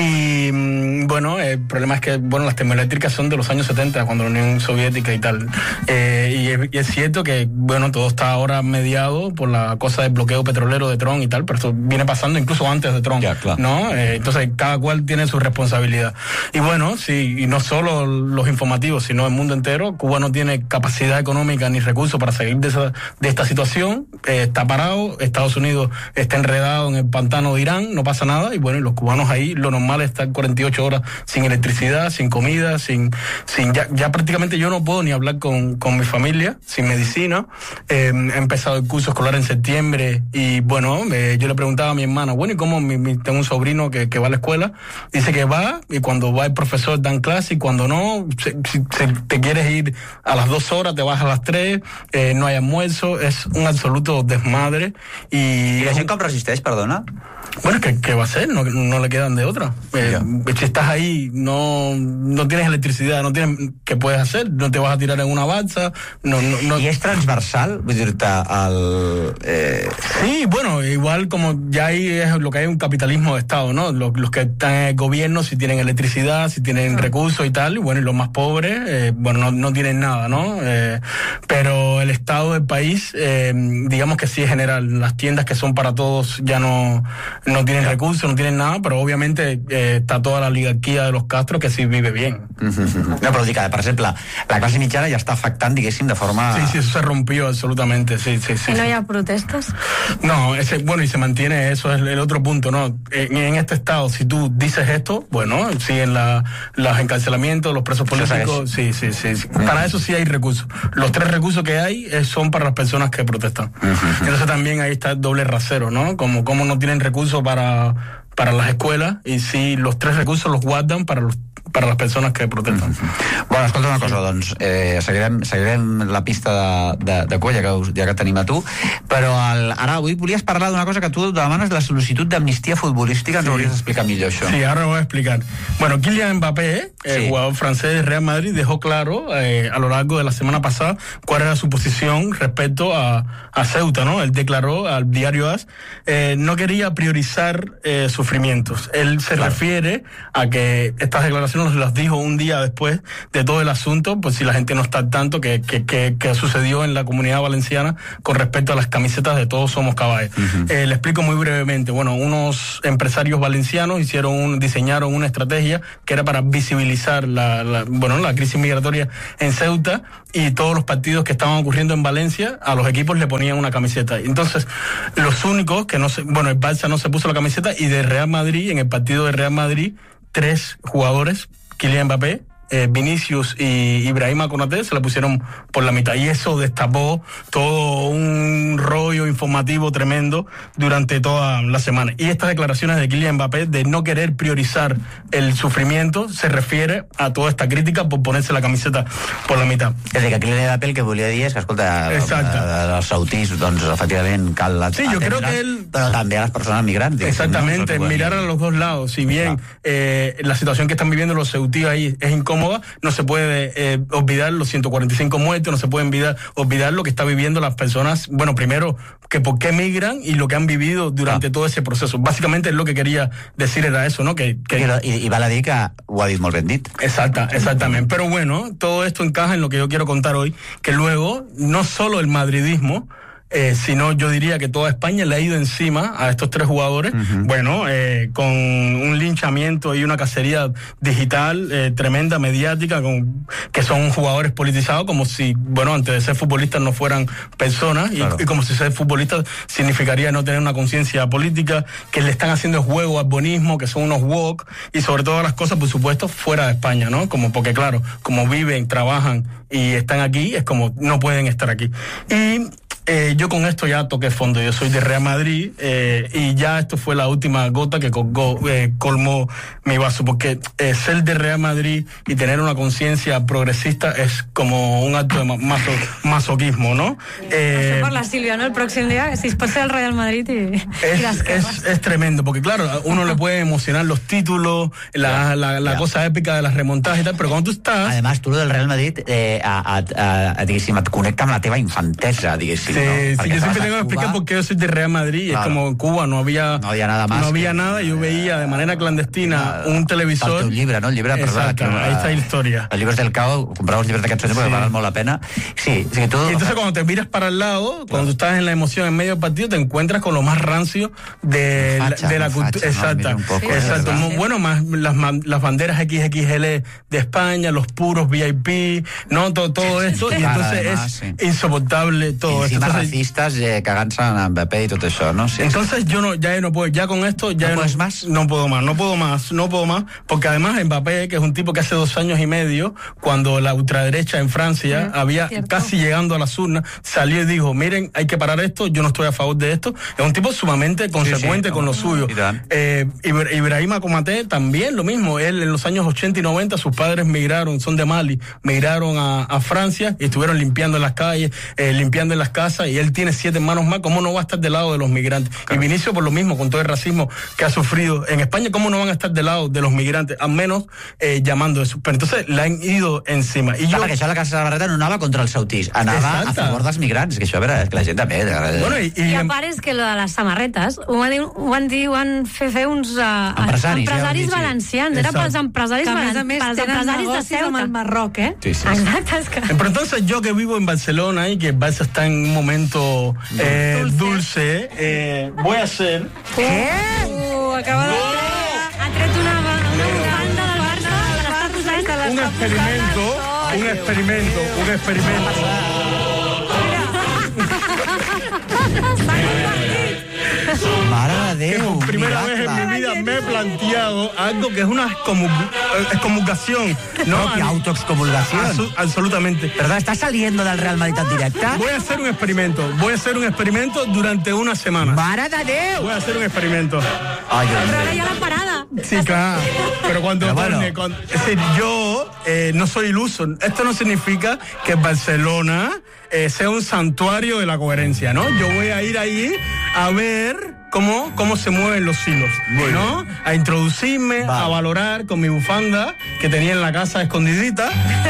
Y bueno, el problema es que bueno, las termoeléctricas son de los años setenta, cuando la Unión Soviética y tal. Eh, y, es, y es cierto que bueno, todo está ahora mediado por la cosa del bloqueo petrolero de Trump y tal, pero esto viene pasando incluso antes de Trump, ya, claro. ¿no? Eh, entonces cada cual tiene su responsabilidad. Y bueno, sí, y no solo los informativos, sino el mundo entero. Cuba no tiene capacidad económica ni recursos para salir de, esa, de esta situación. Eh, está parado, Estados Unidos está enredado en el pantano de Irán, no pasa nada, y bueno, y los cubanos ahí, lo normal es estar cuarenta y ocho horas sin electricidad, sin comida, sin, sin ya, ya prácticamente yo no puedo ni hablar con, con mi familia, sin medicina. Eh, he empezado el curso escolar en septiembre y bueno, eh, yo le preguntaba a mi hermana, bueno, ¿y cómo mi, mi, tengo un sobrino que, que va a la escuela? Dice que va, y cuando va el profesor dan clase, y cuando no, si, si, si te quieres ir a las dos horas, te vas a las tres, eh, no hay almuerzo, es un absoluto desmadre. Y, ¿Y la gent com resisteix, perdona? Bueno, ¿qué, qué va a hacer? No, no le quedan de otra. Eh, si estás ahí, no, no tienes electricidad, no tienes, ¿qué puedes hacer? No te vas a tirar en una balsa. No, no, no. ¿Y es transversal? Vull dir-te, al... Eh... Sí, bueno, igual como ya ahí es lo que hay un capitalismo de Estado, ¿no? Los, los que están en el gobierno, si tienen electricidad, si tienen recursos y tal, y bueno, y los más pobres, eh, bueno, no, no tienen nada, ¿no? Eh, pero el Estado del país, eh, digamos que sí es general. Las tiendas que son para todos ya no... no tienen recursos, no tienen nada, però òbviamente eh, està tota la oligarquia de los Castro que sí vive bien. No, però dic que, per exemple, la classe mitjana ja està afectant, diguéssim, de forma... Sí, sí, eso se rompió absolutamente, sí, sí, sí. ¿Y no sí. hay protestas? No, ese, bueno, y se mantiene, eso es el otro punto, ¿no? En, en este estado, si tú dices esto, bueno, siguen la, los encarcelamientos, los presos políticos, sí, sí, sí, sí. Mm. Para eso sí hay recursos. Los tres recursos que hay eh, son para las personas que protestan. Uh-huh. Entonces también ahí está el doble rasero, ¿no? Como, como no tienen recursos para, para las escuelas, y sí, los tres recursos los guardan para los para las personas que protestan. Mm-hmm. Bueno, escolta una cosa, doncs, eh, seguirem, seguirem la pista de, de, de cua, ja que, ja que tenim a tu, però el, ara avui volies parlar d'una cosa que tu demanes, la sol·licitud d'amnistia futbolística, ens sí. hauries d'explicar millor això. Sí, ahora voy a explicar. Bueno, Kylian Mbappé, el sí. jugador francés de Real Madrid, dejó claro eh, a lo largo de la semana pasada cuál era su posición respecto a, a Ceuta, ¿no? Él declaró al diario A S, eh, no quería priorizar eh, sufrimientos. Él se claro. refiere a que estas declaraciones las dijo un día después de todo el asunto, pues si la gente no está al tanto, que, que, que, que sucedió en la Comunidad Valenciana con respecto a las camisetas de Todos Somos Caballos. Uh-huh. Eh, le explico muy brevemente. Bueno, unos empresarios valencianos hicieron un, diseñaron una estrategia que era para visibilizar la, la, bueno, la crisis migratoria en Ceuta, y todos los partidos que estaban ocurriendo en Valencia, a los equipos le ponían una camiseta. Entonces, los únicos que no se, bueno, el Barça no se puso la camiseta, y de Real Madrid, en el partido de Real Madrid, tres jugadores, Kylian Mbappé, Eh, Vinicius y Ibrahima Konaté, se la pusieron por la mitad, y eso destapó todo un rollo informativo tremendo durante toda la semana. Y estas declaraciones de Kylian Mbappé de no querer priorizar el sufrimiento se refiere a toda esta crítica por ponerse la camiseta por la mitad. És a dir, que Kylian Mbappé el que volia dir és que, escolta, els sautís, doncs, efectivament, cal sí, yo creo que él... però també a les persones migrants. Exactamente, no, mirar a los dos lados. Si bien eh, la situación que están viviendo los sautíes ahí es incómoda, no se puede eh, olvidar los ciento cuarenta y cinco muertos, no se puede olvidar, olvidar lo que está viviendo las personas, bueno, primero, que por qué migran y lo que han vivido durante ah. todo ese proceso. Básicamente lo que quería decir era eso, ¿no? Que, que... I, i val a dir que ho ha dit molt ben dit. Exacta, exactamente. Pero bueno, todo esto encaja en lo que yo quiero contar hoy, que luego, no solo el madridismo, Eh, sino yo diría que toda España le ha ido encima a estos tres jugadores, uh-huh. bueno, eh, con un linchamiento y una cacería digital eh, tremenda, mediática, con, que son jugadores politizados, como si, bueno, antes de ser futbolistas no fueran personas, claro. y, y como si ser futbolistas significaría no tener una conciencia política, que le están haciendo juego al bonismo, que son unos woke, y sobre todas las cosas, por supuesto, fuera de España, ¿no? Como porque, claro, como viven, trabajan y están aquí, es como no pueden estar aquí. Y Eh, yo con esto ya toqué fondo. Yo soy de Real Madrid eh, y ya esto fue la última gota que colgó, eh, colmó mi vaso, porque eh, ser de Real Madrid y tener una conciencia progresista es como un acto de maso, masoquismo, ¿no? Eh, por la Silvia, ¿no? El próximo día, si es por ser el Real Madrid y, es, y las es, es tremendo, porque claro, a uno le puede emocionar los títulos, la, la, la cosa épica de las remontadas y tal, pero cuando tú estás... Además, tú lo del Real Madrid, eh, a, a, a, a, diguéssim, et connecta amb la teva infantesa, diguéssim. Sí, ¿no? sí, yo siempre tengo que explicar por qué yo soy de Real Madrid. Claro. Es como en Cuba no había, no había nada más. No había que, nada, yo veía de manera clandestina uh, un televisor. Un llibre, no? El llibre, exacto, perdona, ahí está la historia. Els llibres del Cao, comprava els llibres d'aquests sí. perquè valen molt la pena. Sí, sí, tú... Y entonces cuando te miras para el lado, cuando tú estás en la emoción en medio del partido, te encuentras con lo más rancio de, facha, la, de la cultura. Exacta, ¿no? Poco, sí, exacto. Muy, bueno, más las, las banderas equis equis ele de España, los puros V I P, ¿no? Todo, todo esto, y entonces además, es sí. insoportable todo y esto. Entonces, racistas eh, cagant-se en Mbappé y todo eso, ¿no? Sí, entonces sí. yo no, ya no puedo, ya con esto ya ¿No, no puedes más? No puedo más, no puedo más, no puedo más, porque además Mbappé, que es un tipo que hace dos años y medio, cuando la ultraderecha en Francia mm, había cierto. casi llegando a las urnas, salió y dijo, miren, hay que parar esto, yo no estoy a favor de esto. Es un tipo sumamente consecuente sí, sí, con no, lo suyo. Eh, Ibrahima Konaté también lo mismo, él en los años ochenta y noventa, sus padres migraron, son de Mali, migraron a, a Francia y estuvieron limpiando en las calles, eh, limpiando en las casas, y él tiene siete hermanos más. ¿Cómo no va a estar del lado de los migrantes? Claro. Y Vinicius por lo mismo, con todo el racismo que ha sufrido en España, ¿cómo no van a estar del lado de los migrantes? Al menos eh, llamando eso. Pero entonces le han ido encima. I Clar, jo... que això la Casa Samarreta no anava contra el sautís, anava Exacte. a favor dels migrants, que això, a veure, és que la gent també... Bueno, i, i... I a part és que lo de les samarretes ho van dir, ho van, dir, ho van fer fer uns uh, empresaris, empresaris ja valencians, era pels empresaris valencians, pels empresaris de Ceuta. Amb el Marroc, ¿eh? Sí, sí. Exacte, és que... Pero entonces yo que vivo en Barcelona y que Barça está en un momento eh, dulce, dulce eh, voy a hacer... ¿Qué? Uh, acaba de... Ha tret una, una banda del Barça, l'està posant... Un experimento, un experimento, un experimento. Mare de que Déu, por primera miracle. vez en mi vida me he planteado algo que es una excomu- excomulgación. ¿no? Propia autoexcomulgación. Absu- absolutamente. Perdón, ¿estás saliendo del Real Madrid en directe? Voy a hacer un experimento. Voy a hacer un experimento durante una semana. Mare de Déu! Voy a hacer un experimento. Ai, Però ara ja la parada. Sí, claro. Pero cuando, Pero bueno. pone- cuando- es decir, yo eh, no soy iluso. Esto no significa que Barcelona eh, sea un santuario de la coherencia, ¿no? Yo voy a ir ahí a ver cómo, cómo se mueven los hilos, ¿no? A introducirme, Vale. a valorar con mi bufanda que tenía en la casa escondidita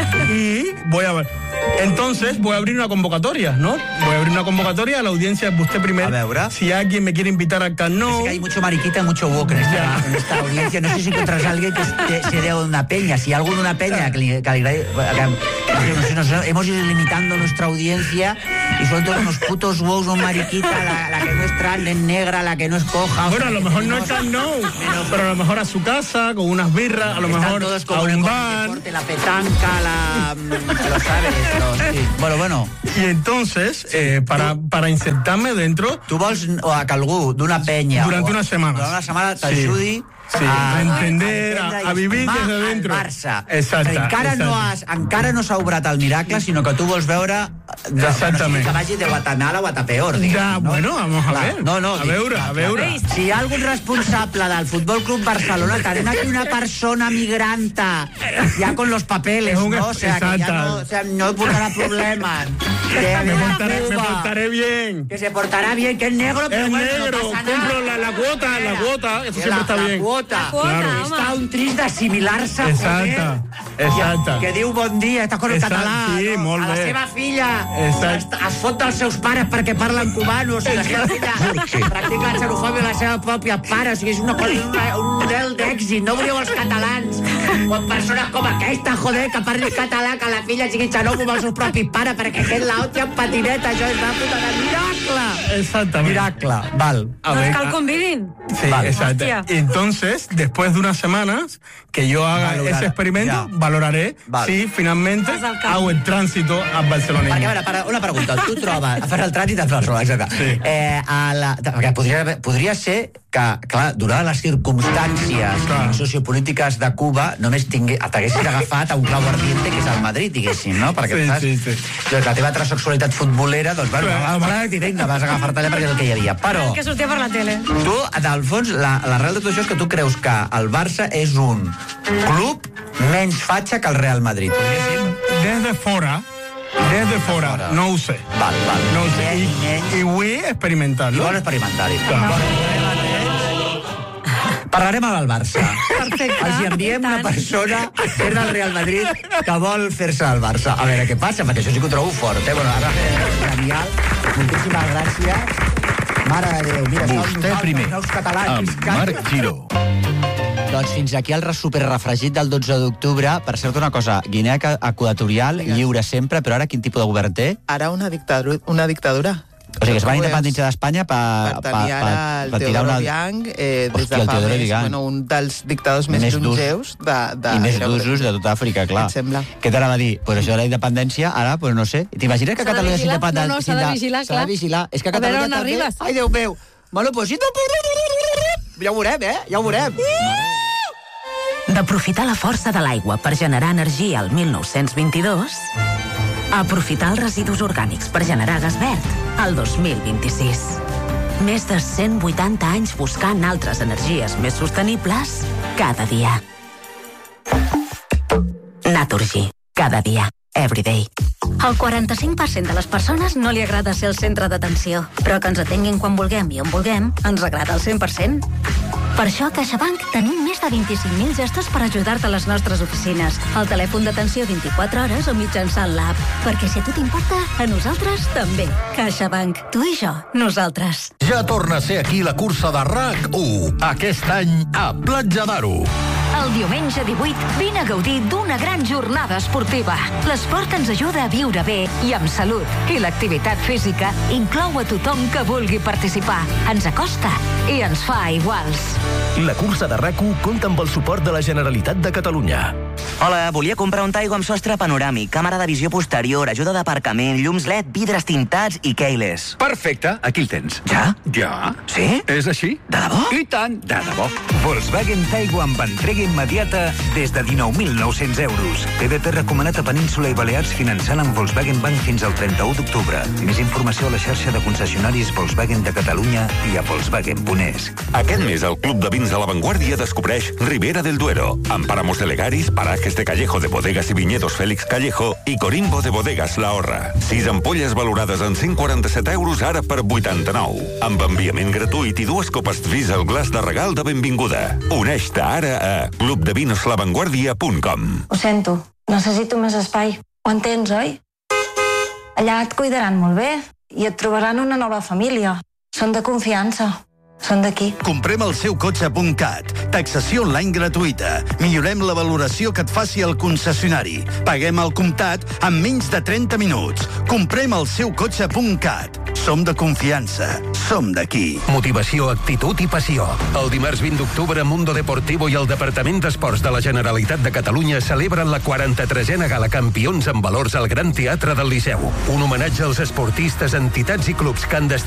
y voy a ver. Entonces voy a abrir una convocatoria, ¿no? Voy a abrir una convocatoria a la audiencia de usted primero. A veure. Si alguien me quiere invitar al Camp Nou. Es que hay mucho mariquita y mucho woke en esta, en esta audiencia. No sé si encuentras a alguien que te- se dé una peña. Si hay alguno de una peña que, le- que le- que- que- nos- nos- hemos ido limitando nuestra audiencia y son todos unos putos woke, un mariquita, la, la que no es trans, es negra, la que no es coja. Bueno, a lo mejor no es Camp Nou, pero a lo mejor a su casa, con unas birras, a lo Están mejor todos a como en el un bar. deporte, la petanca, la... Lo sabes, los, sí. Bueno, bueno. Y entonces, eh, para, para insertarme dentro... Tu vols o que algú d'una penya... Durante o- una semana. Durant una setmana t'ajudi... Sí, a entender, a, a vivir desde dentro. Barça. Exacte, Encara exacte. no, has, encara no s'ha obrat el miracle, sinó que tu vols veure... De, Exactament. Que vagi de Guatemala a Guatapeor, diguem. Ja, no? bueno, vamos a Clar, ver. No, no, A dic, veure, clar, a clar. veure. Si hi ha algun responsable del Futbol Club Barcelona, tenint aquí una persona migranta, ya con los papeles, Es un ¿no? O sea, que ya exacte. no, o sea, no portará problemas. Que Me viene a portaré, me Cuba, portaré bien. que se portará bien, que es negro, pero Es bueno, negro, no pasa nada. cumplo la, la cuota, la cuota, eso La- siempre está la bien. Cuota. La cuota, Claro. home. Està un trist d'assimilar-se, Exacte, exacte. Que diu bon dia, està con el Exacte, català, sí, no? molt A la bé. seva filla Exacte. es, es fot dels seus pares perquè parlen cubanos, i la seva filla practica la xenofòbia a la seva pròpia pare, o sigui, és una, cosa- una, un model d'èxit, no volíeu els catalans, quan persones com aquesta, joder, que parli català, que la filla sigui xenòfoba amb els seus propis pares, perquè aquest la hòstia en patineta, això és una puta de miracle. Exactamente. Miracle, val. A Doncs ver, que el a- convidin. Sí, Vale. exacto. Hostia. Y entonces, después de unas semanas que yo haga Valorar, ese experimento, ya. valoraré Vale. si finalmente Vas al camp. hago el tránsito a Barcelona. Perquè, a veure, para, una pregunta. Tu trobes... A fer el trànsit a Barcelona, exacte. Sí. Eh, a la, perquè podria, haver- podria ser que, clar, donades les circumstàncies Clar. sociopolítiques de Cuba, només tingué, t'haguessis agafat a un clau ardiente que és el Madrid, diguéssim, no? Perquè Sí, saps, sí, sí. doncs la teva transexualitat futbolera, doncs, bueno, Clar. al Madrid i vinga, vas agafar-te allà perquè és el que hi havia. Però, Que sortia per la tele. tu, del fons, la- l'arrel de tot això és que tu creus que el Barça és un club menys fatxa que el Real Madrid. Podria ser? Desde fuera, desde fuera, fora. no ho sé. Val, val. No ho sé. Menys, I, menys. i vull experimentar-lo. Bon experimentar-hi. Clar. Parlarem amb el Barça. Perfecte. Els enviem una persona que és del Real Madrid que vol fer-se al Barça. A veure què passa, perquè això sí que ho trobo fort, eh? Bueno, ara, eh, genial. Moltíssimes gràcies. Mare de Déu, mira, som Vostè nosaltres, primer, els nous catalans. amb Visca. Marc Giró. Doncs fins aquí el superrefregit del dotze d'octubre. Per cert, una cosa, Guinea Equatorial, lliure sempre, però ara quin tipus de govern té? Ara una dictadura. Una dictadura. O sigui, que es va Com ho veus? independitzar d'Espanya per Per tenir ara el Teodoro Obiang, eh, des Hòstia, de el fa Teodoro més, Obiang. bueno, un dels dictadors més, Més durs. longeus de, de, I més de- d'usos de tota Àfrica, clar. Et sembla? Què t'anava a dir? Pues això de la independència, ara, pues no sé. T'imagines que S'ha de Catalunya vigilar? s'independent... No, no, s'ha de vigilar, S'ha de clar. vigilar. És que A veure Catalunya on també... arribes. Ai, Déu meu! Bueno, pues sí... Ja ho veurem, eh? Ja ho veurem. D'aprofitar la força de l'aigua per generar energia al mil nou-cents vint-i-dos, a aprofitar els residus orgànics per generar gas verd al dos mil vint-i-sis. Més de cent vuitanta anys buscant altres energies més sostenibles cada dia. Naturgy. Cada dia. Everyday. Al quaranta-cinc per cent de les persones no li agrada ser el centre d'atenció, però que ens atenguin quan vulguem i on vulguem ens agrada al cent per cent. Per això a CaixaBank tenim més de vint-i-cinc mil gestos per ajudar-te a les nostres oficines, al telèfon d'atenció vint-i-quatre hores o mitjançant l'app. Perquè si a tu t'importa, a nosaltres també. CaixaBank. Tu i jo. Nosaltres. Ja torna a ser aquí la cursa de R A C u, aquest any a Platja d'Aro. El diumenge divuit vine a gaudir d'una gran jornada esportiva. L'esport ens ajuda a viure bé i amb salut. I l'activitat física inclou a tothom que vulgui participar. Ens acosta i ens fa iguals. La cursa de R A C u compta amb el suport de la Generalitat de Catalunya. Hola, volia comprar un Taigo amb sostre panoràmic, càmera de visió posterior, ajuda d'aparcament, llums L E D, vidres tintats i keyless. Perfecte, aquí el tens. Ja? Ja. Sí? És així? De debò? I tant, de debò. Volkswagen Taigo amb entrega immediata des de dinou mil nou-cents euros. T D T recomanat a Península i Balears finançant amb Volkswagen Bank fins al trenta-u d'octubre. Més informació a la xarxa de concessionaris Volkswagen de Catalunya i a volkswagen punt es. Aquest mes el Club de Vins de la Vanguardia descobreix Ribera del Duero, amb Páramos de Legaris, Parajes de Callejo de Bodegas i Viñedos Félix Callejo i Corimbo de Bodegas La Horra. Sis ampolles valorades en cent quaranta-set euros ara per vuitanta-nou. Amb enviament gratuït i dues copes Tvis al glaç de regal de benvinguda. Uneix-te ara a club de vinos la vanguardia punt com. Ho sento, necessito més espai. Ho entens, oi? Allà et cuidaran molt bé i et trobaran una nova família. Són de confiança. Són d'aquí. Comprem el seu cotxe.cat. Taxació online gratuïta. Millorem la valoració que et faci el concessionari. Paguem al comptat en menys de trenta minuts. Comprem el seu cotxe.cat. Som de confiança. Som d'aquí. Motivació, actitud i passió. El dimarts vint d'octubre, Mundo Deportivo i el Departament d'Esports de la Generalitat de Catalunya celebren la quaranta-tresena Gala Campions amb valors al Gran Teatre del Liceu. Un homenatge als esportistes, entitats i clubs que han d'estar